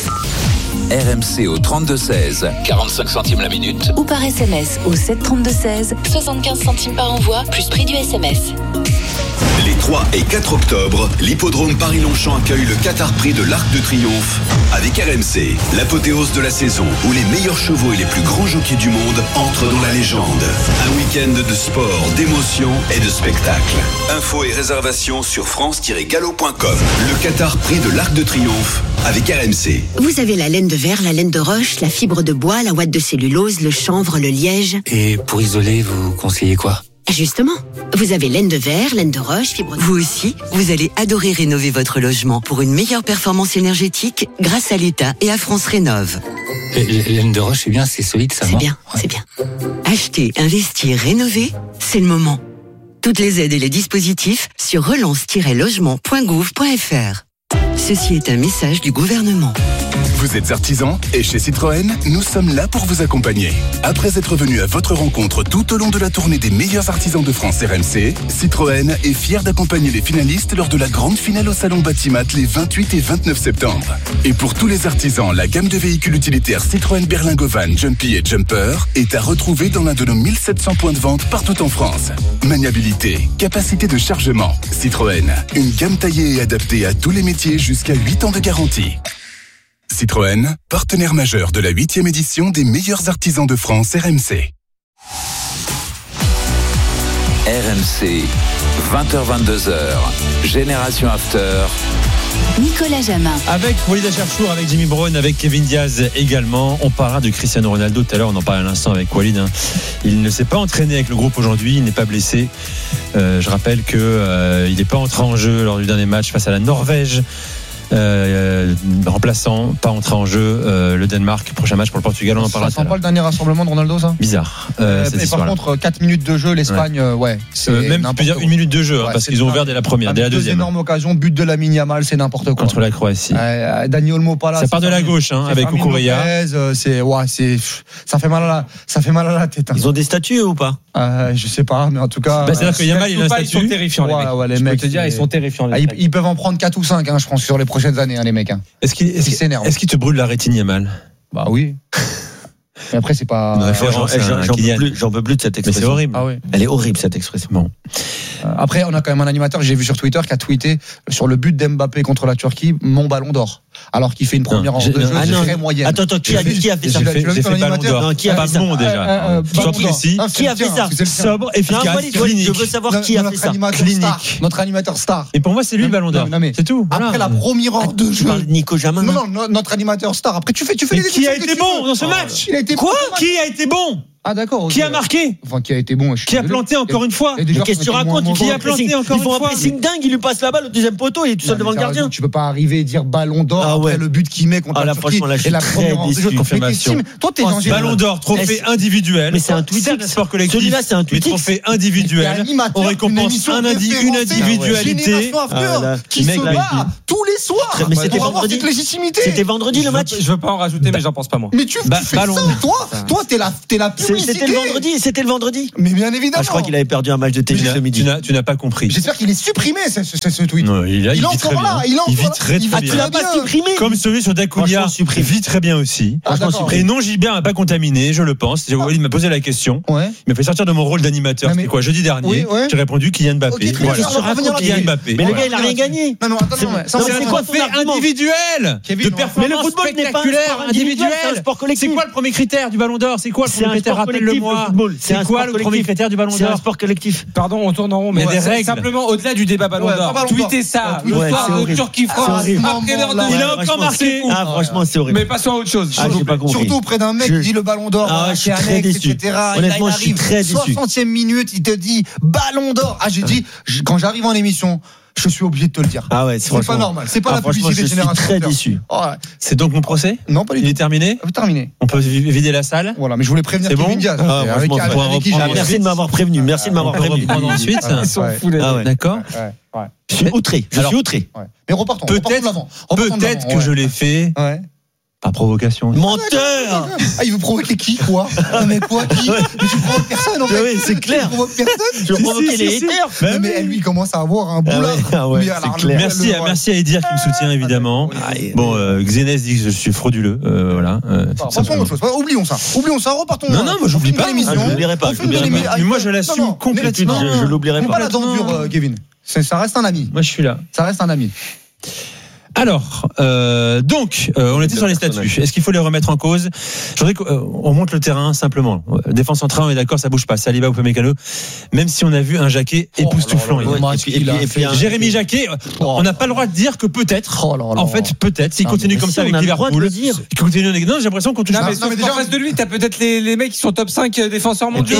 S6: RMC au 32-16, 45 centimes la minute.
S15: Ou par SMS au 732-16, 75 centimes par envoi, plus prix du SMS.
S11: Les 3 et 4 octobre, l'hippodrome Paris-Longchamp accueille le Qatar Prix de l'Arc de Triomphe avec RMC, l'apothéose de la saison où les meilleurs chevaux et les plus grands jockeys du monde entrent dans la légende. Un week-end de sport, d'émotion et de spectacle. Infos et réservations sur france-galop.com. Le Qatar Prix de l'Arc de Triomphe avec RMC.
S24: Vous avez la laine de verre, la laine de roche, la fibre de bois, la ouate de cellulose, le chanvre, le liège.
S17: Et pour isoler, vous conseillez quoi ?
S24: Justement, vous avez laine de verre, laine de roche, fibre de...
S18: Vous aussi, vous allez adorer rénover votre logement pour une meilleure performance énergétique grâce à l'État et à France Rénov'.
S17: Laine de roche, c'est bien, c'est solide, ça.
S24: C'est bien, c'est bien.
S18: Acheter, investir, rénover, c'est le moment. Toutes les aides et les dispositifs sur relance-logement.gouv.fr. Ceci est un message du gouvernement.
S25: Vous êtes artisan et chez Citroën, nous sommes là pour vous accompagner. Après être venu à votre rencontre tout au long de la tournée des meilleurs artisans de France RMC, Citroën est fier d'accompagner les finalistes lors de la grande finale au Salon Batimat les 28 et 29 septembre. Et pour tous les artisans, la gamme de véhicules utilitaires Citroën Berlingo Van, Jumpy et Jumper est à retrouver dans l'un de nos 1700 points de vente partout en France. Maniabilité, capacité de chargement, Citroën, une gamme taillée et adaptée à tous les métiers jusqu'à 8 ans de garantie. Citroën, partenaire majeur de la 8e édition des meilleurs artisans de France RMC.
S6: RMC, 20h-22h, Génération After.
S15: Nicolas Jamin.
S2: Avec Walid Acharchour, avec Jimmy Brown, avec Kevin Diaz également. On parlera de Cristiano Ronaldo tout à l'heure, on en parlait à l'instant avec Walid. Il ne s'est pas entraîné avec le groupe aujourd'hui, il n'est pas blessé. Je rappelle qu'il n'est pas entré en jeu lors du dernier match face à la Norvège. Remplaçant, pas entré en jeu, le Danemark, prochain match pour le Portugal, on en parlera.
S3: Ça sent pas le dernier rassemblement de Ronaldo, ça ?
S2: Bizarre.
S3: Et par contre, 4 minutes de jeu, l'Espagne,
S2: même tu peux dire 1 minute de jeu, parce qu'ils ont ouvert dès la première, dès la deuxième.
S3: Énorme occasion, but de Lamine Yamal, c'est n'importe quoi.
S2: Contre la Croatie.
S3: Dani Olmo pas là.
S2: Ça part de la gauche, avec Kukureya.
S3: Ça fait mal à la tête.
S5: Ils ont des statuts ou pas ?
S3: Je sais pas, mais en tout cas.
S2: C'est-à-dire que Yamal, il a un statut.
S4: Ils sont terrifiants, les mecs. Je peux te dire, ils sont terrifiants.
S3: Ils peuvent en prendre 4 ou 5, je pense, sur les prochains. prochaines années, les mecs.
S2: Est-ce qu'il te brûle la rétine, Yamal?
S3: Bah oui. Mais après, c'est pas.
S2: Une référence.
S5: J'en peux plus de cette expression.
S2: Mais c'est horrible.
S3: Ah oui.
S5: Elle est horrible, cette expression.
S2: Bon.
S3: Après, on a quand même un animateur, j'ai vu sur Twitter, qui a tweeté sur le but d'Mbappé contre la Turquie, mon ballon d'or. Alors qu'il fait une première en 2 jeux très moyenne.
S5: Attends, qui a fait ça?
S2: J'ai fait ballon d'or.
S5: Qui a fait ça?
S2: Bon, déjà. Sois précis.
S5: Qui a fait ça?
S2: Sobre, efficace, clinique.
S5: Je veux savoir qui a fait ça.
S3: Notre animateur star.
S2: Et pour moi, c'est lui le ballon d'or. C'est tout.
S3: Après la première heure de jeu.
S5: Nico Jamin.
S3: Non, notre animateur star. Après, tu fais les
S2: qui a été bon dans ce match? Quoi? Qui a été bon?
S3: Ah d'accord.
S2: Qui a marqué?
S3: Enfin, qui a été bon.
S2: Qui a planté encore une fois?
S5: Qu'est-ce que tu racontes?
S2: Qui a planté encore une fois?
S5: Ils font un pressing dingue, il lui passe la balle au deuxième poteau, il est tout seul devant le gardien.
S3: Tu peux pas arriver et dire ballon d'or après le but qu'il met contre la Turquie.
S5: Franchement, là, je suis très déçu.
S2: Confirmation.
S3: Toi, t'es dans
S2: ballon d'or, trophée individuel.
S5: Mais c'est un tweet.
S2: Sport collectif.
S5: Celui-là, c'est un tweet.
S2: Trophée individuel. On récompense une individualité.
S3: Qui se bat tous les soirs.
S5: Mais c'était vendredi. C'était vendredi le match.
S4: Je veux pas en rajouter, mais j'en pense pas moi.
S3: Mais tu fais ça, toi, t'es la publicité.
S5: C'était le vendredi.
S3: Mais bien évidemment.
S5: Je crois qu'il avait perdu un match de tennis ce midi.
S2: Tu n'as pas compris.
S3: J'espère qu'il est supprimé ce tweet.
S2: Non, il est encore là. Il vit très bien.
S5: Tu l'as pas supprimé.
S2: Comme celui sur Dacunia, il vit très bien aussi. Et non, Gilbert n'a pas contaminé, je le pense. Il m'a posé la question. Il m'a fait sortir de mon rôle d'animateur. C'était quoi, jeudi dernier? J'ai répondu Kylian Mbappé.
S5: Kylian Mbappé. Mais le gars, il a rien gagné.
S3: Non, attends,
S2: c'est quoi fait individuel de performance spectaculaire individuelle. C'est quoi le premier critère du Ballon d'Or? C'est quoi le premier critère? Rappelle-le-moi. C'est quoi le premier critère du Ballon d'Or?
S5: C'est un sport collectif.
S4: Pardon, on tourne en rond, mais
S2: il y a des règles.
S4: Simplement au-delà du débat Ballon d'Or. Tweetez ça. Le soir de Turquie-France. Après l'heure de.
S2: Il a encore marqué.
S5: Ah, franchement, c'est horrible.
S4: Mais passons à autre chose.
S5: J'ai pas compris.
S3: Surtout auprès d'un mec qui dit le Ballon d'Or.
S5: Je suis très déçu. Honnêtement, je suis très déçu.
S3: 60e minute, il te dit Ballon d'Or. Ah, j'ai dit, quand j'arrive en émission, je suis obligé de te le dire.
S5: Ah ouais,
S3: c'est pas normal. C'est pas la publicité générale.
S5: Je suis très déçu.
S2: C'est donc mon procès?
S3: Non, pas du tout.
S2: Il est terminé?
S3: Terminé.
S2: On peut vider la salle?
S3: Voilà, mais je voulais prévenir Kevin Diaz.
S5: Merci de m'avoir prévenu. Merci de m'avoir prévenu.
S2: Ensuite,
S4: ils sont fous.
S2: D'accord.
S5: Je suis outré.
S3: Mais repartons.
S2: Peut-être que je l'ai fait. Par provocation.
S5: Menteur!
S3: Ah, il veut provoquer qui, quoi? Mais quoi, qui? Mais tu provoques personne, en fait.
S5: Oui, c'est clair.
S3: Tu provoques personne.
S5: Tu veux provoquer les haters.
S3: Mais lui, il commence à avoir un boulard.
S2: C'est clair. Merci à Edir qui me soutient, évidemment. Bon, Xenès dit que je suis frauduleux. Voilà.
S3: Oublions ça. Repartons.
S2: Non, moi, j'oublie pas.
S5: Je l'oublierai pas.
S2: Mais moi, je l'assume complètement.
S5: Je l'oublierai pas.
S3: Pas la dent Kevin. Ça reste un ami.
S2: Moi, je suis là.
S3: Ça reste un ami.
S2: Alors, on était sur les statuts. Est-ce qu'il faut les remettre en cause? Je voudrais qu'on monte le terrain simplement. Défense centrale, on est d'accord, ça bouge pas. Saliba ou Upamecano, même si on a vu un Jacquet époustouflant. Jérémy Jacquet, on n'a pas le droit de dire que peut-être. En fait, peut-être. S'il continue comme ça avec Liverpool, non, j'ai l'impression qu'on touche pas.
S4: Mais déjà en face de lui, t'as peut-être les mecs qui sont top 5 défenseurs mondiaux.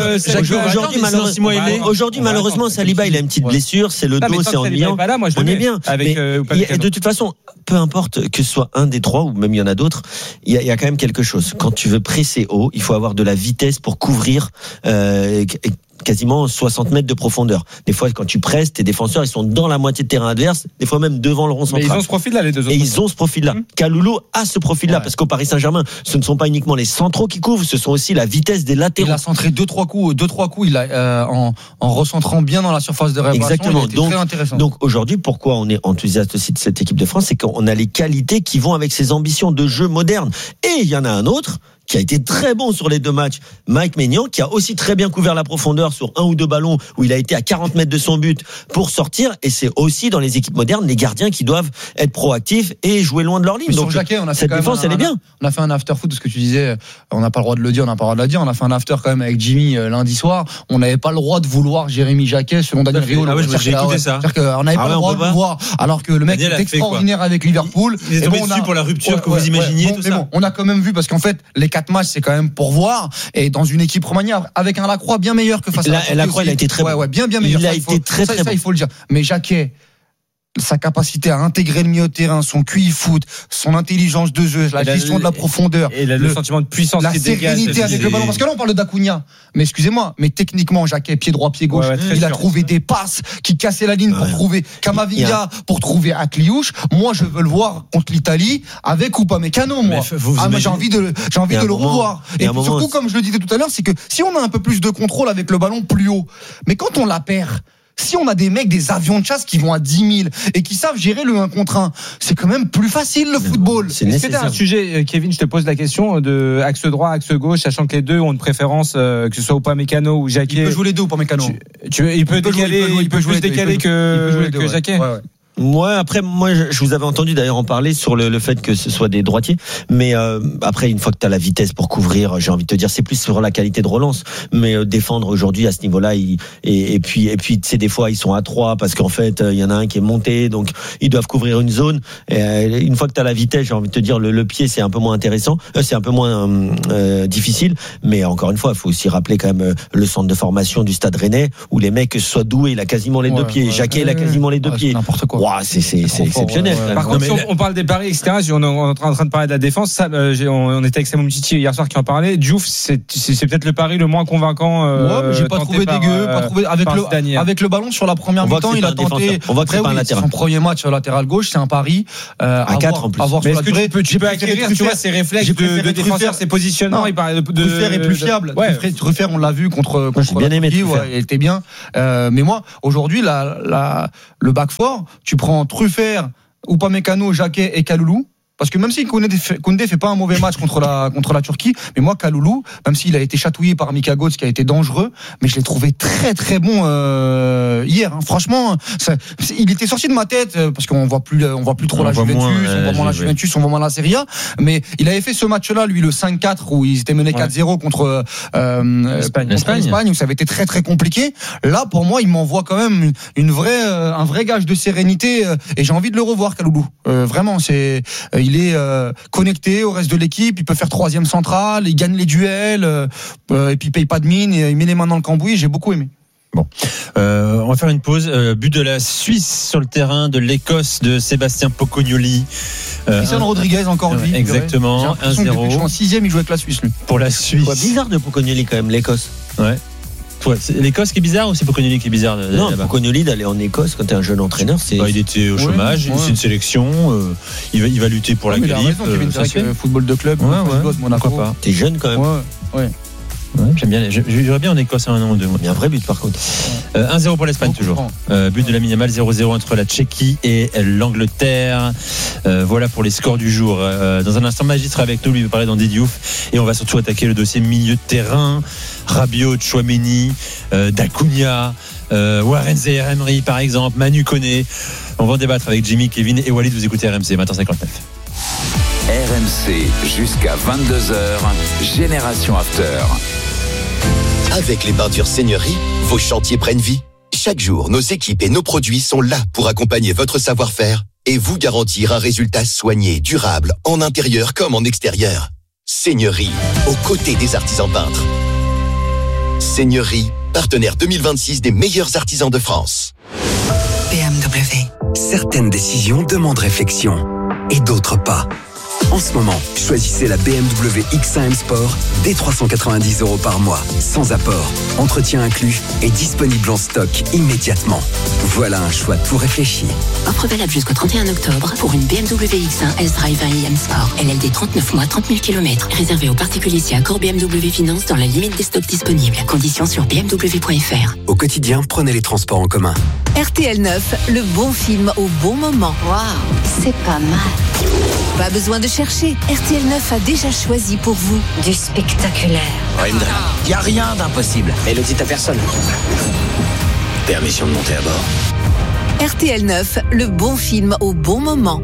S5: Aujourd'hui, malheureusement, Saliba, il a une petite blessure. C'est le dos, c'est ennuyant. On est bien. De toute façon, peu importe que ce soit un des trois ou même il y en a d'autres, il y a quand même quelque chose. Quand tu veux presser haut, il faut avoir de la vitesse pour couvrir quasiment 60 mètres de profondeur. Des fois, quand tu presses, tes défenseurs, ils sont dans la moitié de terrain adverse, des fois même devant le rond central.
S4: Mais ils ont ce profil-là, les deux autres.
S5: Et ils ont ce profil-là. Kalulu a ce profil-là, parce qu'au Paris Saint-Germain, ce ne sont pas uniquement les centraux qui couvrent, ce sont aussi la vitesse des latéraux.
S3: Il a centré 2-3 coups, il a, en recentrant bien dans la surface de réparation.
S5: Exactement.
S3: Il était très intéressant.
S5: Donc aujourd'hui, pourquoi on est enthousiaste aussi de cette équipe de France, c'est qu'on a les qualités qui vont avec ses ambitions de jeu moderne. Et il y en a un autre qui a été très bon sur les deux matchs, Mike Maignan, qui a aussi très bien couvert la profondeur sur un ou deux ballons où il a été à 40 mètres de son but pour sortir. Et c'est aussi dans les équipes modernes les gardiens qui doivent être proactifs et jouer loin de leur ligne. Donc
S3: Jacquet,
S5: cette défense, elle est bien.
S3: On a fait un after foot, ce que tu disais, on n'a pas le droit de le dire, on n'a pas le droit de la dire. On a fait un after quand même avec Jimmy lundi soir. On n'avait pas le droit de vouloir Jérémy Jacquet selon Daniel Riolo.
S2: Ah oui, j'ai écouté ça.
S3: C'est-à-dire qu'on n'avait pas le droit de le voir, alors que le mec est extraordinaire avec Liverpool.
S2: Il est tombé dessus pour la rupture que vous imaginiez, tout ça.
S3: On a quand même vu, parce qu'en fait, les 4 matchs, c'est quand même pour voir, et dans une équipe Romagna avec un Lacroix bien meilleur que face à
S5: Lacroix, il a été très bon.
S3: Bien meilleur.
S5: Il a été très bon.
S3: Ça, il faut le dire. Mais Jacquet, sa capacité à intégrer le milieu de terrain, son QI foot, son intelligence de jeu, la gestion de la profondeur,
S4: et le sentiment de puissance,
S3: la sérénité avec le ballon. Parce que là, on parle de d'Acuna, mais excusez-moi, mais techniquement, Jacquet, pied droit, pied gauche, il a trouvé des passes qui cassaient la ligne pour trouver Camavinga, pour trouver Akliouche. Moi, je veux le voir contre l'Italie avec Upamecano, moi. J'ai envie de le revoir. Et surtout, comme je le disais tout à l'heure, c'est que si on a un peu plus de contrôle avec le ballon plus haut, mais quand on la perd, Si on a des mecs, des avions de chasse qui vont à 10 000 et qui savent gérer le 1 contre 1, c'est quand même plus facile le football.
S4: Est-ce que t'as un sujet, Kevin, je te pose la question de axe droit, axe gauche, sachant que les deux ont une préférence, que ce soit Upamecano ou Jacquet.
S3: Il peut jouer les deux, Upamecano.
S4: Il peut plus décaler que Jacquet.
S5: Ouais, après, moi, je vous avais entendu d'ailleurs en parler sur le fait que ce soit des droitiers. Mais après, une fois que tu as la vitesse pour couvrir, j'ai envie de te dire, c'est plus sur la qualité de relance. Mais défendre aujourd'hui à ce niveau-là, et puis, tu sais, des fois, ils sont à 3 parce qu'en fait, il y en a un qui est monté, donc ils doivent couvrir une zone. Et une fois que tu as la vitesse, j'ai envie de te dire, le pied, c'est un peu moins intéressant, c'est un peu moins difficile. Mais encore une fois, il faut aussi rappeler quand même le centre de formation du Stade Rennais où les mecs soient doués, il a quasiment les deux pieds. Jacquet, il a quasiment les deux pieds.
S3: N'importe quoi.
S5: C'est exceptionnel.
S4: Par contre, si on parle des paris, etc., si on est en train de parler de la défense, ça, on était avec Samuel Titi hier soir qui en parlait. Diouf, c'est peut-être le pari le moins convaincant.
S3: Mais j'ai pas trouvé dégueu. Avec le ballon sur la première mi-temps, il a tenté.
S5: On voit que c'est pas un latéral.
S3: Son premier match latéral gauche, c'est un pari.
S5: À 4 en plus.
S4: Mais est-ce que tu peux acquérir, tu vois, ces réflexes de défenseur, ces positionnements, il parlait de.
S3: Truffert est plus fiable. Truffert, on l'a vu contre.
S5: J'ai bien aimé.
S3: Il était bien. Mais moi, aujourd'hui, le back four, tu prends Truffert, Upamecano, Jacquet et Kaloulou. Parce que même si Koundé fait pas un mauvais match contre la Turquie, mais moi Kaloulou, même s'il a été chatouillé par Mika Götze qui a été dangereux, mais je l'ai trouvé très très bon hier. Franchement, il était sorti de ma tête parce qu'on voit plus trop la Juventus, on voit moins la Juventus, on voit moins la Serie A. Mais il avait fait ce match-là, lui, le 5-4 où ils étaient menés 4-0 contre l'Espagne, où ça avait été très très compliqué. Là, pour moi, il m'envoie quand même un vrai gage de sérénité et j'ai envie de le revoir, Kaloulou. Vraiment, il est connecté au reste de l'équipe, il peut faire troisième central, il gagne les duels, et puis il paye pas de mine, et il met les mains dans le cambouis, j'ai beaucoup aimé.
S2: Bon, on va faire une pause. But de la Suisse sur le terrain de l'Écosse de Sébastien Pocognoli.
S3: Cristiano Rodriguez encore lui.
S2: Exactement, 1-0.
S3: En 6e, il joue avec la Suisse lui.
S2: Pour la Suisse.
S5: C'est bizarre de Pocognoli quand même, l'Écosse.
S2: Ouais. C'est l'Écosse qui est bizarre ou c'est Pocognoli qui est bizarre
S5: Non, Pocognoli d'aller en Écosse quand t'es un jeune entraîneur, c'est.
S2: Il était au chômage, c'est une sélection, il va lutter pour la qualif.
S3: C'est le football de club,
S2: pourquoi pas.
S5: T'es jeune quand même.
S3: Ouais.
S2: J'aime bien. J'irais bien en Écosse à 1 an ou 2.
S5: Il y a un vrai but par contre.
S2: 1-0 pour l'Espagne toujours. But de la Yamal, 0-0 entre la Tchéquie et l'Angleterre. Voilà pour les scores du jour. Dans un instant, Magis sera avec nous, lui va parler d'Andy Diouf et on va surtout attaquer le dossier milieu de terrain. Rabiot, Tchouaméni, Dacunia, Warren Zaïre-Emery par exemple, Manu Koné. On va en débattre avec Jimmy, Kevin et Walid. Vous écoutez RMC, matin 59.
S6: RMC jusqu'à 22h, Génération After.
S1: Avec les peintures Seigneurie, vos chantiers prennent vie. Chaque jour, nos équipes et nos produits sont là pour accompagner votre savoir-faire et vous garantir un résultat soigné, durable, en intérieur comme en extérieur. Seigneurie, aux côtés des artisans peintres. Seigneurie, partenaire 2026 des meilleurs artisans de France.
S7: BMW. Certaines décisions demandent réflexion et d'autres pas. En ce moment, choisissez la BMW X1 M Sport dès 390 € par mois, sans apport, entretien inclus et disponible en stock immédiatement. Voilà un choix tout réfléchi.
S14: Offre valable jusqu'au 31 octobre pour une BMW X1 S-Drive 1 M Sport. LLD 39 mois, 30 000 km. Réservé aux particuliers si accord BMW Finance dans la limite des stocks disponibles. Conditions sur bmw.fr.
S7: Au quotidien, prenez les transports en commun.
S15: RTL 9, le bon film au bon moment.
S16: Waouh, c'est pas mal.
S15: Pas besoin de chercher. RTL 9 a déjà choisi pour vous
S16: du spectaculaire.
S17: Il y a rien d'impossible. Et le dit à personne. Permission de monter à bord.
S15: RTL 9, le bon film au bon moment.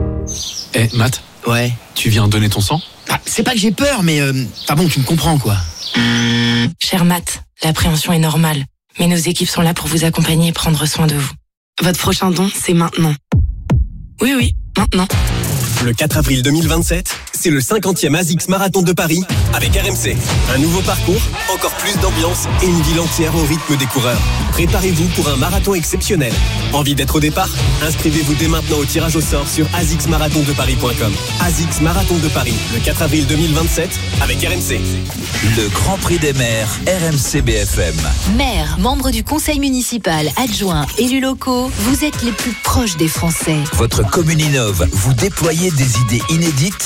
S8: Matt.
S17: Ouais.
S8: Tu viens donner ton sang ?
S17: C'est pas que j'ai peur, mais bon, tu me comprends quoi.
S9: Cher Matt, l'appréhension est normale, mais nos équipes sont là pour vous accompagner et prendre soin de vous. Votre prochain don, c'est maintenant. Oui, maintenant.
S12: Le 4 avril 2027, c'est le 50e ASICS Marathon de Paris avec RMC. Un nouveau parcours, encore plus d'ambiance et une ville entière au rythme des coureurs. Préparez-vous pour un marathon exceptionnel. Envie d'être au départ ? Inscrivez-vous dès maintenant au tirage au sort sur asicsmarathondeparis.com. ASICS Marathon de Paris, le 4 avril 2027 avec RMC.
S6: Le Grand Prix des maires, RMC BFM.
S15: Maire, membre du conseil municipal, adjoint, élus locaux, vous êtes les plus proches des Français.
S6: Votre commune innove, vous déployez des idées inédites, votre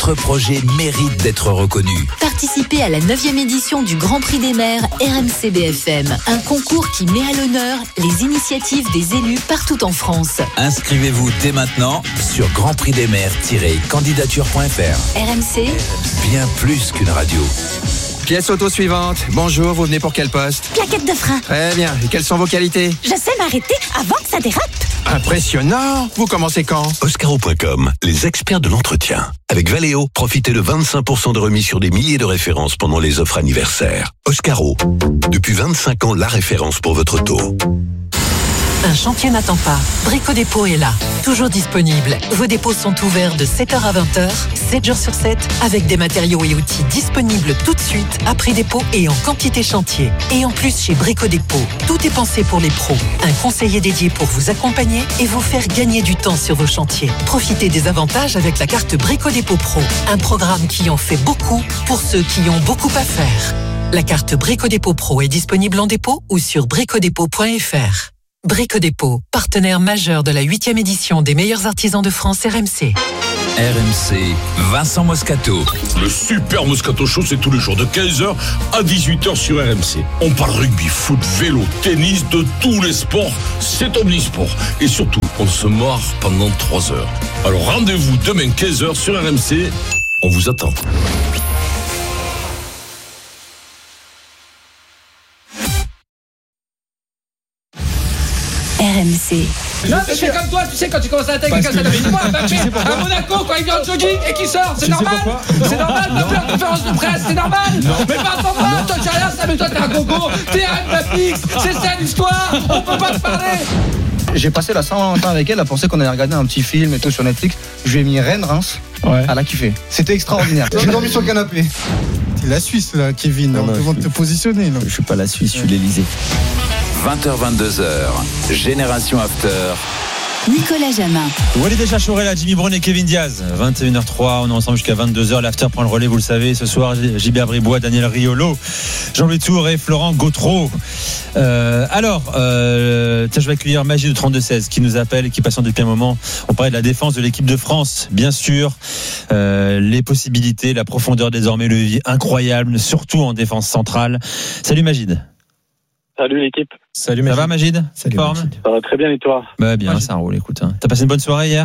S6: votre projet mérite d'être reconnu.
S15: Participez à la 9e édition du Grand Prix des maires RMC BFM, un concours qui met à l'honneur les initiatives des élus partout en France.
S6: Inscrivez-vous dès maintenant sur grandprixdesmaires-candidature.fr.
S15: RMC,
S6: Bien plus qu'une radio.
S10: Pièce auto suivante. Bonjour, vous venez pour quel poste?
S13: Plaquette de frein.
S10: Très bien. Et quelles sont vos qualités?
S13: Je sais m'arrêter avant que ça dérape.
S10: Impressionnant. Vous commencez quand?
S19: Oscaro.com, les experts de l'entretien. Avec Valeo, profitez de 25% de remise sur des milliers de références pendant les offres anniversaires. Oscaro, depuis 25 ans, la référence pour votre taux.
S20: Un chantier n'attend pas. Brico Dépôt est là, toujours disponible. Vos dépôts sont ouverts de 7h à 20h, 7 jours sur 7, avec des matériaux et outils disponibles tout de suite, à prix dépôt et en quantité chantier. Et en plus, chez Brico Dépôt, tout est pensé pour les pros. Un conseiller dédié pour vous accompagner et vous faire gagner du temps sur vos chantiers. Profitez des avantages avec la carte Brico Dépôt Pro, un programme qui en fait beaucoup pour ceux qui ont beaucoup à faire. La carte Brico Dépôt Pro est disponible en dépôt ou sur bricodépôt.fr. Brico Dépôt, partenaire majeur de la 8e édition des meilleurs artisans de France RMC.
S6: RMC, Vincent Moscato.
S21: Le super Moscato Show, c'est tous les jours de 15h à 18h sur RMC. On parle rugby, foot, vélo, tennis, de tous les sports. C'est omnisport. Et surtout, on se marre pendant 3 heures. Alors rendez-vous demain 15h sur RMC. On vous attend.
S15: RMC.
S4: Non, mais je fais comme toi, tu sais, quand tu commences à attaquer quelqu'un, ça fait moi, Mbappé, à Monaco, quand il vient en jogging et qu'il sort, c'est normal. C'est normal, Mbappé en conférence de presse, c'est normal. Mais pas à ton pas, toi, tu sais rien, ça, mais toi, t'es un gogo, t'es un Mbappé, c'est ça l'histoire, on peut pas te parler.
S3: J'ai passé la Saint-Valentin avec elle, elle pensait qu'on allait regarder un petit film et tout sur Netflix. Je lui ai mis Rennes-Reims, elle a kiffé. C'était extraordinaire. J'ai dormi sur le canapé.
S26: T'es la Suisse, là, Kevin, on demande de te positionner. Là.
S5: Je suis pas la Suisse, je suis l'Elysée.
S6: 20h-22h, Génération After.
S15: Nicolas Jamin.
S2: Walid Chachourella, Jimmy Brown et Kevin Diaz. 21h03, on est ensemble jusqu'à 22h. L'After prend le relais, vous le savez. Ce soir, Gilbert Bribois, Daniel Riolo, Jean-Louis Tour et Florent Gautreau. Je vais accueillir Magie de 32-16 qui nous appelle et qui patiente depuis un moment. On parlait de la défense de l'équipe de France, bien sûr. Les possibilités, la profondeur désormais, le levier incroyable, surtout en défense centrale. Salut Magid.
S27: Salut l'équipe.
S2: Salut Magid. Ça va Magid?
S27: Salut Magid. Ça va très bien et toi?
S2: Bah bien, Magid. Ça roule, écoute. T'as passé une bonne soirée hier?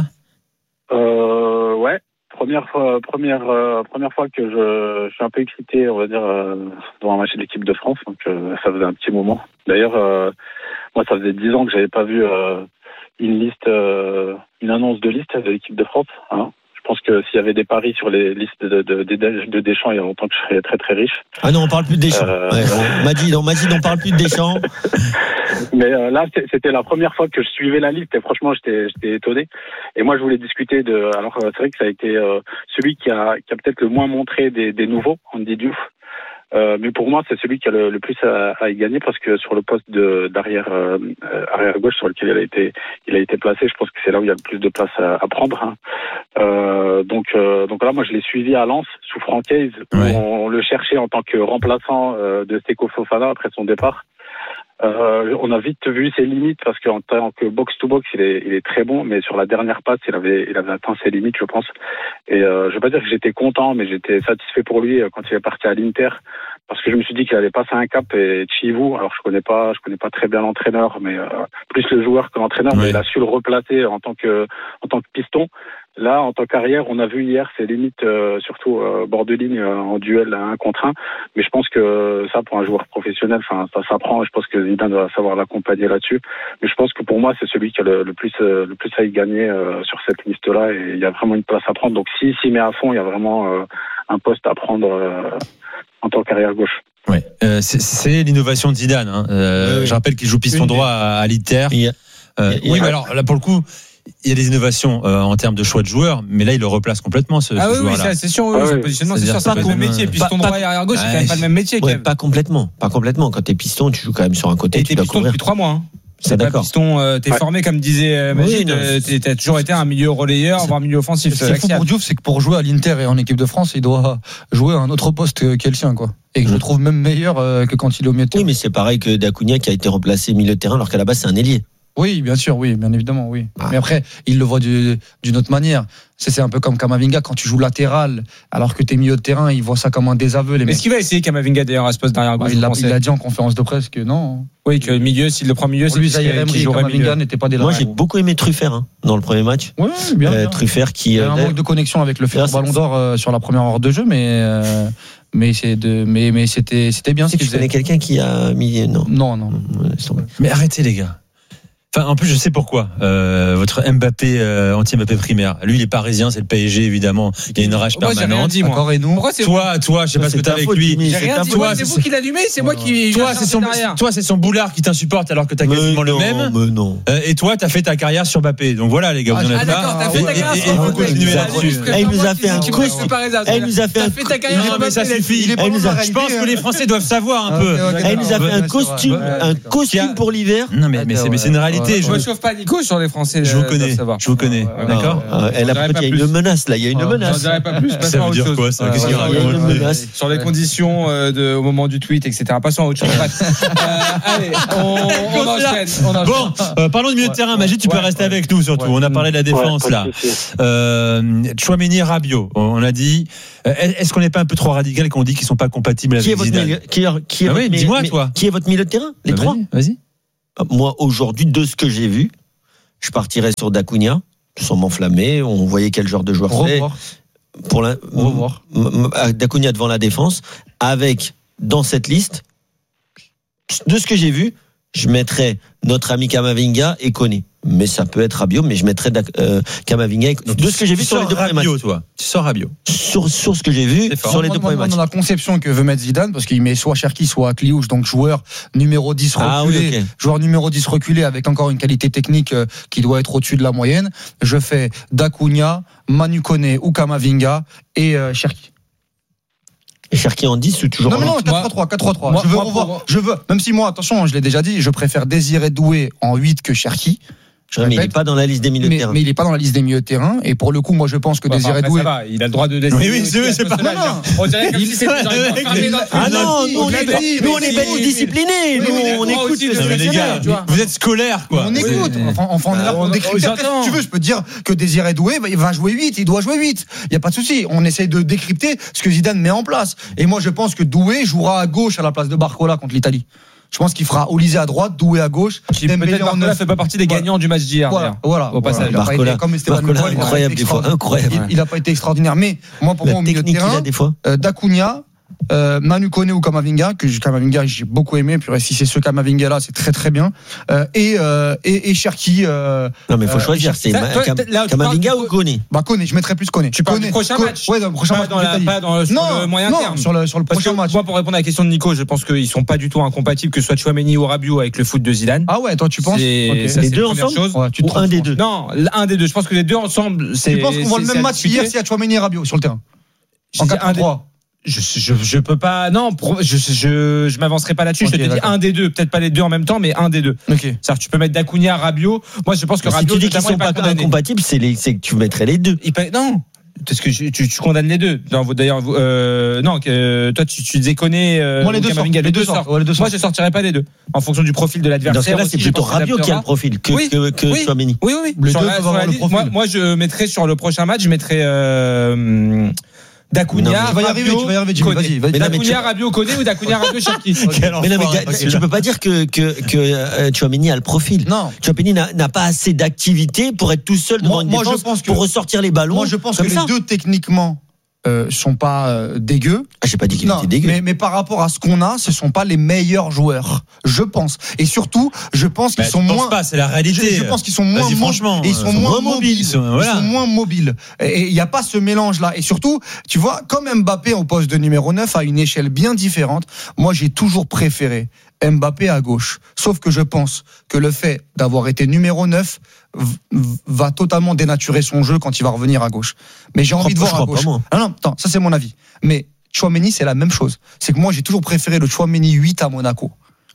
S27: Ouais. Première fois que je suis un peu excité, on va dire, devant un match de l'équipe de France. Donc ça faisait un petit moment. D'ailleurs, moi ça faisait 10 ans que j'avais pas vu une annonce de liste de l'équipe de France. Hein. Je pense que s'il y avait des paris sur les listes de Deschamps, il y a longtemps que je serais très très riche.
S5: Ah non, on parle plus de Deschamps. Magid, on parle plus de Deschamps.
S27: Mais là, c'était la première fois que je suivais la liste et franchement, j'étais étonné. Et moi, je voulais discuter de. Alors, c'est vrai que ça a été celui qui a peut-être le moins montré des nouveaux, Andy Diouf. Mais pour moi, c'est celui qui a le plus à y gagner parce que sur le poste d'arrière arrière gauche sur lequel il a été placé, je pense que c'est là où il y a le plus de place à prendre. Hein. Donc là, moi, je l'ai suivi à Lens sous Francaise où on le cherchait en tant que remplaçant de Seko Fofana après son départ. On a vite vu ses limites parce qu'en tant que box-to-box, il est très bon, mais sur la dernière passe, il avait atteint ses limites, je pense. Et je veux pas dire que j'étais content, mais j'étais satisfait pour lui quand il est parti à l'Inter, parce que je me suis dit qu'il allait passer un cap et Chivou. Alors je connais pas très bien l'entraîneur, mais plus le joueur que l'entraîneur, mais il a su le replacer en tant que piston. Là, en tant qu'arrière, on a vu hier ses limites, surtout bord de ligne en duel 1 contre 1. Mais je pense que ça, pour un joueur professionnel, ça s'apprend. Je pense que Zidane doit savoir l'accompagner là-dessus. Mais je pense que pour moi, c'est celui qui a le plus à y gagner sur cette liste-là. Et il y a vraiment une place à prendre. Donc, s'il s'y met à fond, il y a vraiment un poste à prendre en tant qu'arrière gauche.
S2: Ouais, c'est l'innovation de Zidane. Hein. Je rappelle qu'il joue piston droit à l'Inter. Oui, mais alors là, pour le coup. Il y a des innovations en termes de choix de joueurs, mais là il le replace complètement ce joueur-là.
S4: Oui, c'est sûr, son positionnement, c'est sûr, c'est pas le même métier. Piston droit et arrière gauche, c'est quand même pas le même métier.
S5: Ouais, pas complètement. Quand t'es piston, tu joues quand même sur un côté.
S4: Et t'es piston depuis 3 mois. C'est d'accord. Piston, t'es formé comme disait Magid. T'as toujours été un milieu relayeur, voire milieu offensif.
S3: Ce qu'il faut pour Diouf, c'est que pour jouer à l'Inter et en équipe de France, il doit jouer à un autre poste qu'est le sien, quoi. Et que je trouve même meilleur que quand il est au milieu de terrain.
S5: Oui, mais c'est pareil que Dacunia qui a été remplacé milieu de terrain alors qu'à la base c'est un ailier.
S3: Oui, bien sûr, oui, bien évidemment, oui. Mais après, il le voit d'une autre manière. C'est un peu comme Kamavinga, quand tu joues latéral, alors que t'es milieu de terrain, il voit ça comme un désaveu.
S4: Est-ce qu'il va essayer Kamavinga d'ailleurs à ce poste derrière gauche?
S3: Il a dit en conférence de presse que non.
S4: Oui, que milieu, s'il le prend milieu, c'est
S3: lui, Kamavinga n'était pas des.
S5: Moi, j'ai beaucoup aimé Truffert dans le premier match.
S3: Oui, bien.
S5: Truffert qui.
S3: Il y a un manque de connexion avec le futur Ballon d'Or sur la première heure de jeu, mais c'était bien.
S5: Tu connais quelqu'un qui a mis
S3: non.
S2: Mais arrêtez les gars. Enfin, en plus, je sais pourquoi. Votre Mbappé, anti-Mbappé primaire. Lui, il est parisien, c'est le PSG, évidemment. Il y a une rage permanente.
S4: J'ai rien dit, moi.
S3: Encore et nous.
S2: Toi, je sais pas ce que t'as avec lui.
S4: J'ai rien dit. C'est vous qui l'allumez, c'est moi qui.
S2: Toi, c'est son boulard qui t'insupporte alors que t'as quasiment le même.
S5: Mais non.
S2: Et toi, t'as fait ta carrière sur Mbappé. Donc voilà, les gars, vous en êtes
S4: là. T'as fait ta carrière
S2: sur Mbappé. Et vous continuez là-dessus.
S5: Il nous a fait un costume.
S4: Il nous a fait
S5: un
S4: ta carrière sur
S2: Mbappé. Mais ça suffit. Je pense que les Français doivent savoir un peu.
S5: Il nous a fait un costume pour l'hiver.
S2: Non, mais c'est une réalité.
S4: Je me chauffe pas Nico sur les Français.
S2: Je vous connais. D'accord.
S5: Il y a une menace là. Il y a une menace.
S4: Je dirais pas plus.
S2: Ça veut dire quoi ça? Qu'est-ce qu'il
S5: raconte?
S4: Sur les conditions au moment du tweet, etc. Passons à autre chose. Allez, on enchaîne.
S2: Bon, parlons de milieu de terrain. Magid, tu peux rester avec nous surtout. On a parlé de la défense là. Tchouaméni, Rabiot. On a dit. Est-ce qu'on n'est pas un peu trop radical quand on dit qu'ils sont pas compatibles avec Zidane? Dis-moi toi.
S5: Qui est votre milieu de terrain? Les trois.
S2: Vas-y.
S5: Moi, aujourd'hui, de ce que j'ai vu, je partirais sur Dacunia, sans m'enflammer. On voyait quel genre de joueur c'est.
S3: Revoir.
S5: Dacunia devant la défense, avec, dans cette liste, de ce que j'ai vu, je mettrais notre ami Kamavinga et Koné. Mais ça peut être Rabiot, mais je mettrais Kamavinga. De ce que j'ai vu sur les deux premiers matchs.
S2: Tu sors Rabiot.
S5: Sur ce que j'ai vu sur les deux premiers matchs.
S3: Dans la conception que veut mettre Zidane, parce qu'il met soit Cherki, soit Kliouche, donc joueur numéro 10 reculé, joueur numéro 10 reculé avec encore une qualité technique qui doit être au-dessus de la moyenne. Je fais Dacunia, Manu Koné ou Kamavinga et Cherki.
S5: Et Cherki en 10 ou toujours
S3: en 8? Non, 4-3-3. Je veux, même si moi, attention, je l'ai déjà dit, je préfère Désiré Doué en 8 que Cherki.
S5: Mais il n'est pas dans la liste des milieux de terrain.
S3: Mais il n'est pas dans la liste des milieux de terrain. Et pour le coup, moi, je pense que Désiré Doué.
S4: Il a le droit de décider.
S2: Oui, c'est pas mal.
S4: On dirait comme si c'était
S5: Ah non, nous, on est bêtes disciplinés. Nous, on écoute.
S2: Les gars, vous êtes scolaires, quoi.
S3: On écoute. Enfin, on est là pour décrypter. Si tu veux, je peux te dire que Désiré Doué, il va jouer 8. Il doit jouer 8. Il n'y a pas de souci. On essaye de décrypter ce que Zidane met en place. Et moi, je pense que Doué jouera à gauche à la place de Barcola contre l'Italie. Je pense qu'il fera Olysée à droite, Doué à gauche.
S4: Peut-être Barcola fait pas partie des gagnants du match d'hier.
S3: Voilà.
S4: Au passage.
S5: Barcola, incroyable des fois. Incroyable.
S3: Il n'a pas été extraordinaire. Mais moi, pour moi, au milieu de terrain, Dacunia, Manu Koné ou Kamavinga, Kamavinga j'ai beaucoup aimé, puis si c'est ce Kamavinga là c'est très très bien, et Cherki.
S5: Non mais il faut choisir, c'est Kamavinga ou Koné?
S3: Koné, je mettrais plus Koné.
S4: Tu parles du prochain match?
S3: Ouais, dans le prochain match.
S4: Pas sur le moyen terme.
S3: Sur le prochain match.
S4: Moi, pour répondre à la question de Nico, je pense qu'ils sont pas du tout incompatibles, que ce soit Tchouaméni ou Rabiot avec le foot de Zidane.
S3: Ah ouais, toi tu penses?
S5: Les deux ensemble ou un des deux?
S4: Non, un des deux. Je pense que les deux ensemble, c'est.
S3: Tu penses qu'on voit le même match hier s'il y a Tchouaméni et Rabiot sur le terrain? En 4-3.
S4: Je peux pas. Non, je m'avancerai pas là-dessus. Je te dis un des deux, peut-être pas les deux en même temps, mais un des deux.
S3: C'est-à-dire
S4: que tu peux mettre Dacunia, Rabiot. Moi, je pense que Rabiot.
S5: Si tu dis qu'ils sont pas incompatibles, c'est que tu mettrais les deux.
S4: Non. Parce que tu condamnes les deux. D'ailleurs, non, toi tu disais Koné.
S3: Moi les deux sortent.
S4: Moi je sortirais pas les deux. En fonction du profil de l'adversaire.
S5: Dans ce cas-là, c'est plutôt Rabiot qui a le profil que Tchouaméni.
S4: Oui.
S3: Les deux peuvent avoir le profil.
S4: Moi je mettrais sur le prochain match, je mettrais Dacunia, Rabiot,
S3: vas-y.
S4: Dacunia, Rabiot, Koné ou Dacunia, Rabiot, Cherki.
S5: Mais non, mais tu peux pas dire que Tchouaméni a le profil.
S3: Non.
S5: Tchouaméni n'a pas assez d'activité pour être tout seul devant une défense, pour ressortir les ballons.
S3: Moi, je pense que les deux techniquement sont pas dégueux.
S5: Ah, j'ai pas dit qu'il était dégueu.
S3: Mais par rapport à ce qu'on a, ce sont pas les meilleurs joueurs, je pense. Et surtout, je pense qu'ils sont moins.
S2: Pas, c'est la réalité.
S3: Je pense qu'ils sont moins.
S2: Franchement,
S3: ils sont moins mobiles. Ils sont moins mobiles. Et il y a pas ce mélange là. Et surtout, tu vois, comme Mbappé au poste de numéro 9 à une échelle bien différente. Moi, j'ai toujours préféré Mbappé à gauche. Sauf que je pense que le fait d'avoir été numéro 9 va totalement dénaturer son jeu quand il va revenir à gauche. Mais j'ai envie de voir à gauche. Non, attends, ça c'est mon avis. Mais Tchouaméni, c'est la même chose. C'est que moi, j'ai toujours préféré le Tchouaméni 8 à Monaco.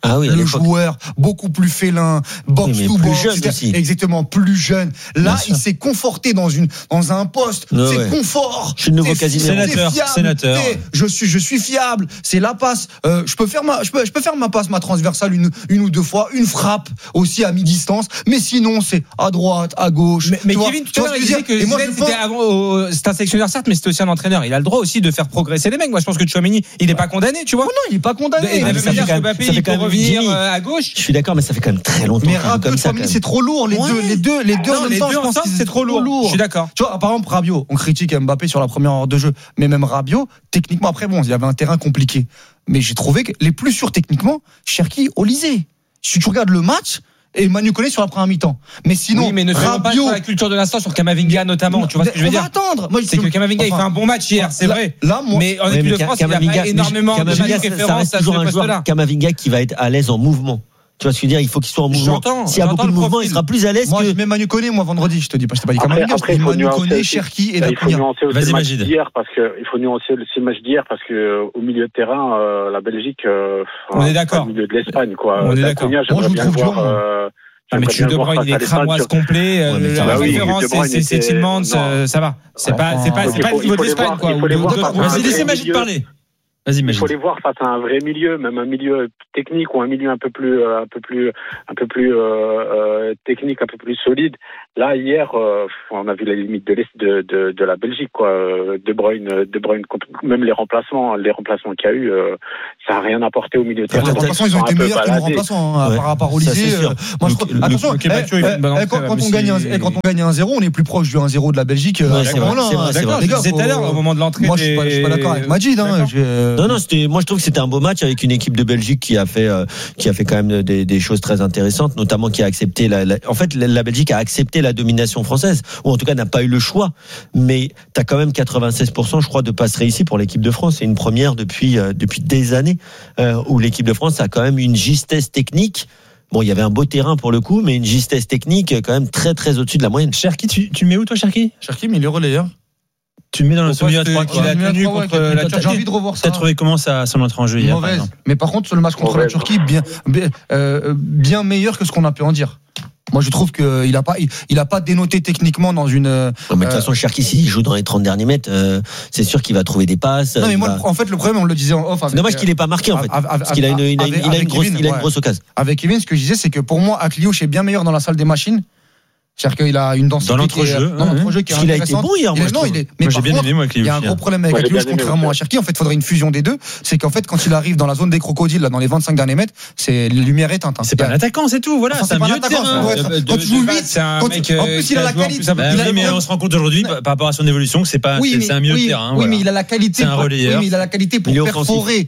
S5: Ah oui,
S3: le joueur beaucoup plus félin, box to box, exactement, plus jeune. Là, il s'est conforté dans un poste. C'est confort.
S5: Je suis le nouveau Casimir.
S2: Sénateur.
S3: Je suis fiable. C'est la passe. Je peux faire ma passe, ma transversale une ou deux fois, une frappe aussi à mi-distance. Mais sinon, c'est à droite, à gauche.
S4: Mais Kevin, tout à l'heure, il disait que c'était un sélectionneur, certes, mais c'était aussi un entraîneur. Il a le droit aussi de faire progresser les mecs. Moi, je pense que Tchouaméni, il n'est pas condamné, tu vois.
S3: Non, il n'est pas condamné.
S4: Et de la même manière que Mbappé, il peut revenir à gauche.
S5: Je suis d'accord, mais ça fait quand même très longtemps.
S3: Mais Rabiot, Tchouaméni, c'est trop lourd. Les deux en même temps, je pense que
S4: c'est trop lourd. Je suis d'accord.
S3: Tu vois, par exemple, Rabiot, on critique Mbappé sur la première heure de jeu, mais même Rabiot, techniquement, après, bon, il y avait un terrain compliqué. Mais j'ai trouvé que les plus sûrs techniquement, Cherki, Olise. Si tu regardes le match, et Manu Koné sur la première mi-temps. Mais sinon,
S4: oui, mais ne faisons pas sur la culture de l'instant sur Kamavinga notamment. Tu vois ce que je veux dire?
S3: On va attendre.
S4: C'est que Kamavinga, il fait un bon match hier, c'est vrai.
S3: Là, moi,
S4: mais en équipe de France, il y a pas énormément de références à ce poste-là.
S5: Kamavinga qui va être à l'aise en mouvement. Tu vois ce que je veux dire, il faut qu'il soit en mouvement. S'il y a beaucoup de mouvement, il sera plus à l'aise.
S3: Moi, je mets Manu Koné, vendredi, je te dis pas, je t'ai pas dit Kamavinga, je dis Manu Koné, Cherki et Dacunia.
S2: Vas-y, Magid.
S27: Il faut nuancer aussi le match d'hier parce que au milieu de terrain, la Belgique,
S4: on est d'accord.
S27: Au milieu de l'Espagne, quoi.
S4: On est d'accord.
S27: Moi, je trouve voir.
S4: Mais tu De Bruyne, il est cramoise complet. La référence, c'est Tillmans, ça va. C'est pas le niveau de l'Espagne, quoi.
S2: Vas-y, laissez Magid parler. Vas-y,
S27: il faut les voir face à un vrai milieu, même un milieu technique ou un milieu un peu plus technique, un peu plus solide. Là, hier, on a vu les limites de la Belgique, quoi. De Bruyne, même les remplacements qu'il y a eu, ça n'a rien apporté au milieu de terrain.
S3: Les remplaçants, ils ont été meilleurs que nos remplaçants, par rapport au lycée. Attention, quand on gagne 1-0, on est plus proche du 1-0 de la Belgique.
S5: C'est vrai.
S4: Je disais tout à l'heure, au moment de l'entrée.
S3: Moi, je suis pas d'accord avec Majid.
S5: Non, moi je trouve que c'était un beau match avec une équipe de Belgique qui a fait quand même des choses très intéressantes, notamment qui a accepté en fait la Belgique a accepté la domination française, ou en tout cas n'a pas eu le choix. Mais t'as quand même 96%, je crois, de passes réussies pour l'équipe de France. C'est une première depuis des années où l'équipe de France a quand même une justesse technique. Bon, il y avait un beau terrain pour le coup, mais une justesse technique quand même très très au-dessus de la moyenne.
S2: Cherki, tu mets où toi, Cherki?
S3: Cherki, mais il est relayeur.
S2: Tu le mets dans le milieu à 3 qu'il a tenu contre la Turquie.
S3: J'ai envie de revoir ça.
S2: Tu as trouvé comment ça, son entrée en jeu hier?
S3: Mauvaise. Mais par contre, sur le match contre la Turquie, bien meilleur que ce qu'on a pu en dire. Moi, je trouve qu'il a pas dénoté techniquement dans une.
S5: Non, mais de toute façon, Cherki, s'il joue dans les 30 derniers mètres, c'est sûr qu'il va trouver des passes.
S3: Non, mais moi, en fait, le problème, on le disait en off.
S5: C'est dommage qu'il n'ait pas marqué, en fait. Parce qu'il a une grosse occasion.
S3: Avec Kevin, ce que je disais, c'est que pour moi, Akliouche est bien meilleur dans la salle des machines. C'est-à-dire qu'il a une densité
S2: dans l'entrejeu
S3: qui est intéressante.
S5: Il a été bon hier.
S2: Mais j'ai bien aimé, moi,
S3: il y a un gros problème avec Akliouche, contrairement à Cherki. En fait, il faudrait une fusion des deux. C'est qu'en fait, quand il arrive dans la zone des crocodiles, là, dans les 25 derniers mètres, c'est la lumière éteinte.
S2: C'est pas un attaquant, c'est tout. Voilà, c'est un milieu de terrain.
S3: Quand tu joues vite, en plus, il a la qualité.
S2: Mais on se rend compte aujourd'hui, par rapport à son évolution, que c'est un milieu de terrain.
S3: Oui, mais il a la qualité.
S2: C'est un relayeur.
S3: Oui, mais il a la qualité pour perforer.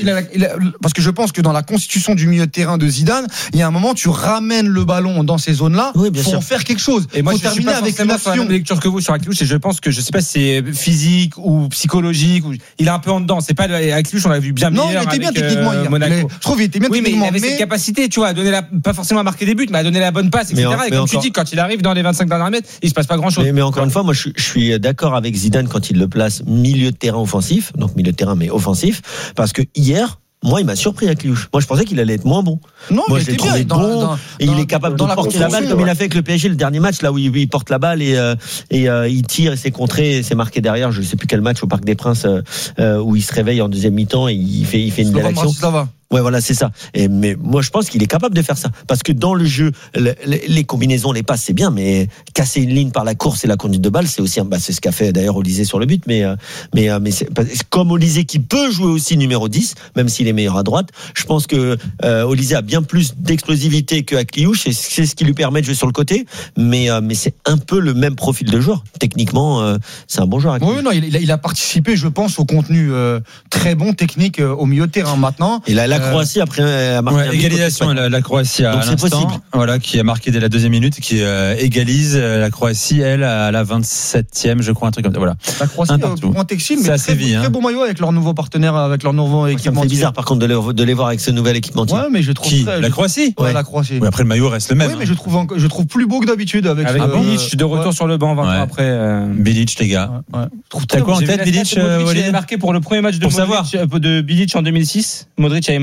S3: Parce que je pense que dans la constitution du milieu de terrain de Zidane, il y a un moment, tu ramènes le ballon dans ces zones-là pour en faire quelque chose.
S4: Et moi, je suis pas avec la même lecture que vous sur Akliouche, et je pense que je sais pas si c'est physique ou psychologique, ou il est un peu en dedans. C'est pas Akliouche, on l'a vu bien meilleur.
S3: Non, il était bien techniquement hier. Je trouve qu'il était bien techniquement.
S4: Oui, mais il avait cette capacité, tu vois, à donner pas forcément à marquer des buts, mais à donner la bonne passe, etc. Et comme tu dis, quand il arrive dans les 25 derniers mètres, il se passe pas grand-chose.
S5: Mais encore une fois, moi, je suis d'accord avec Zidane quand il le place milieu de terrain offensif, donc milieu de terrain mais offensif, parce que hier. Moi, il m'a surpris Akliouche. Moi, je pensais qu'il allait être moins bon.
S3: Non,
S5: moi, je l'ai trouvé bon. Et il est capable de porter la balle comme il a fait avec le PSG le dernier match, là où il porte la balle et il tire et c'est contré, et c'est marqué derrière. Je ne sais plus quel match au Parc des Princes où il se réveille en deuxième mi-temps et il fait une belle action. Ouais, voilà, c'est ça. Mais moi, je pense qu'il est capable de faire ça. Parce que dans le jeu, les combinaisons, les passes, c'est bien, mais casser une ligne par la course et la conduite de balle, c'est aussi c'est ce qu'a fait d'ailleurs Olise sur le but. Mais c'est comme Olise qui peut jouer aussi numéro 10, même s'il est meilleur à droite. Je pense que Olise a bien plus d'explosivité que Akliouche et c'est ce qui lui permet de jouer sur le côté. Mais c'est un peu le même profil de joueur. Techniquement, c'est un bon joueur.
S3: Oui, non, il a participé, je pense, au contenu très bon technique au milieu de terrain maintenant.
S5: Et la Croatie après a marqué
S2: égalisation, la Croatie à l'instant, voilà, qui a marqué dès la deuxième minute, qui égalise la Croatie, elle, à la 27e, je crois, un truc comme ça. Voilà.
S3: La Croatie, point Texile, mais très bon maillot avec leur nouveau partenaire, avec leur nouveau équipement.
S5: C'est bizarre, par contre, de les voir avec ce nouvel équipementier.
S3: Ouais, mais je trouve
S2: la Croatie.
S3: Ouais, la Croatie.
S2: Oui, après le maillot reste le même.
S3: Oui, mais je trouve plus beau que d'habitude avec
S4: Bilic de retour sur le banc 20 ans après.
S2: Bilic, les gars.
S3: T'as
S2: quoi en tête, Bilic?
S4: Il avait marqué pour le premier match de Bilic en 2006. Modric avait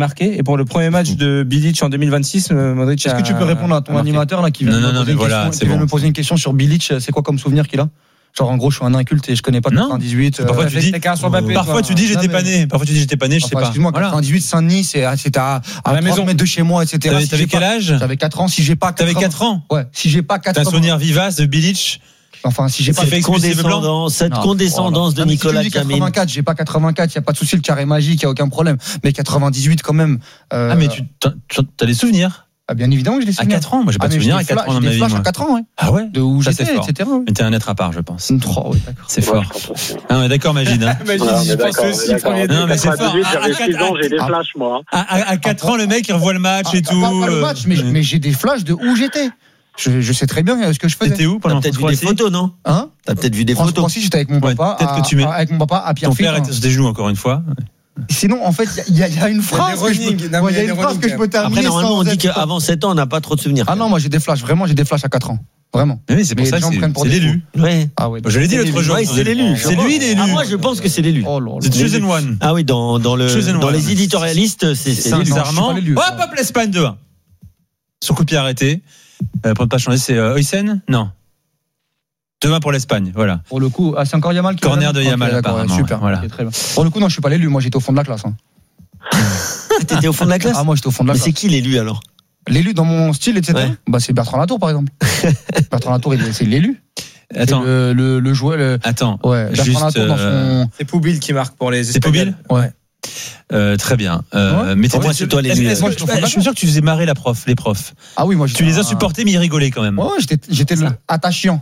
S4: marqué. Et pour le premier match de Bilic en 2026, Modric.
S3: Est-ce que tu peux répondre à ton animateur là qui vient me poser une question sur Bilic? C'est quoi comme souvenir qu'il a? Genre en gros je suis un inculte et je connais pas 98.
S2: Parfois tu dis j'étais pas né. Parfois tu dis j'étais pas né, je sais pas.
S3: Excuse-moi, 98 Saint-Denis, c'était à la maison de chez moi, etc.
S2: T'avais quel âge?
S3: J'avais 4 ans. Si j'ai pas 4 ans.
S2: T'avais 4 ans?
S3: Ouais. Si j'ai pas 4 ans.
S2: T'as un souvenir vivace de Bilic?
S3: Enfin, si j'ai pas
S5: cette condescendance de Nicolas Jamine.
S3: 84, j'ai pas 84, il y a pas de souci, le carré magique, il y a aucun problème. Mais 98 quand même.
S2: Ah mais t'as des souvenirs?
S3: Ah, bien évidemment que j'ai des souvenirs.
S2: À 4 ans, moi j'ai pas de souvenirs à 4 ans dans ma vie.
S3: J'ai des flashs à 4 ans, ouais.
S2: Ah ouais?
S3: De où j'étais, etc.
S2: Mais t'es un être à part, je pense.
S3: 3, oui, d'accord.
S2: C'est fort. Ah ouais, d'accord, Magid.
S27: Magid, j'y pense aussi.
S2: Non, mais c'est fort.
S27: J'avais 6 ans, j'ai des flashs, moi.
S2: À 4 ans, le mec, il revoit le match et tout.
S3: Pas le match, mais j'ai des flashs de où j'étais. Je sais très bien ce que je faisais.
S2: T'étais où pendant?
S5: T'as peut-être vu des photos, non?
S3: Hein?
S5: T'as peut-être vu des photos.
S3: Si j'étais avec mon papa.
S2: Peut-être que tu mets.
S3: Avec mon papa à Pierrefitte.
S2: Ton père était sur tes genoux encore une fois.
S3: Sinon, en fait, il y a une phrase que je peux terminer.
S5: Après, normalement, on dit qu'avant 7 ans, on n'a pas trop de souvenirs.
S3: Ah non, moi j'ai des flashs. Vraiment, j'ai des flashs à 4 ans. Vraiment.
S2: Mais c'est pour ça que c'est l'élu.
S5: Ouais.
S3: Ah ouais.
S2: Je l'ai dit l'autre jour.
S5: C'est l'élu.
S2: C'est lui l'élu.
S5: Ah, moi, je pense que c'est l'élu.
S2: C'est Chosen One.
S5: Ah oui, dans les éditorialistes, c'est l'élu.
S2: Sincèrement. Hop, l'Espagne 2-1. Sur coup de pied arrêté. Pour ne pas changer, c'est Huysen? Non. 2-1 pour l'Espagne, voilà.
S3: Pour le coup, c'est encore Yamal qui
S2: corner de Yamal, apparemment.
S3: Super, voilà. Très bien. Pour le coup, non, je suis pas l'élu, moi j'étais au fond de la classe.
S5: T'étais au fond de la classe?
S3: Ah, moi j'étais au fond de la classe.
S5: Mais c'est qui l'élu alors?
S3: L'élu dans mon style, etc.
S5: Ouais.
S3: Bah, c'est Bertrand Latour, par exemple. Bertrand Latour, c'est l'élu.
S2: Attends.
S3: Le joueur.
S2: Attends.
S3: Ouais, Bertrand Latour dans son.
S4: C'est Poubil qui marque pour les
S2: Espagnols.
S3: C'est Poubil? Ouais.
S2: Très bien.
S5: Mais pour moi, c'est toi l'élu.
S2: Je suis sûr que tu faisais marrer les profs.
S3: Ah oui, moi
S2: tu les as supportés, mais ils rigolaient quand même.
S3: Ouais, j'étais attachant.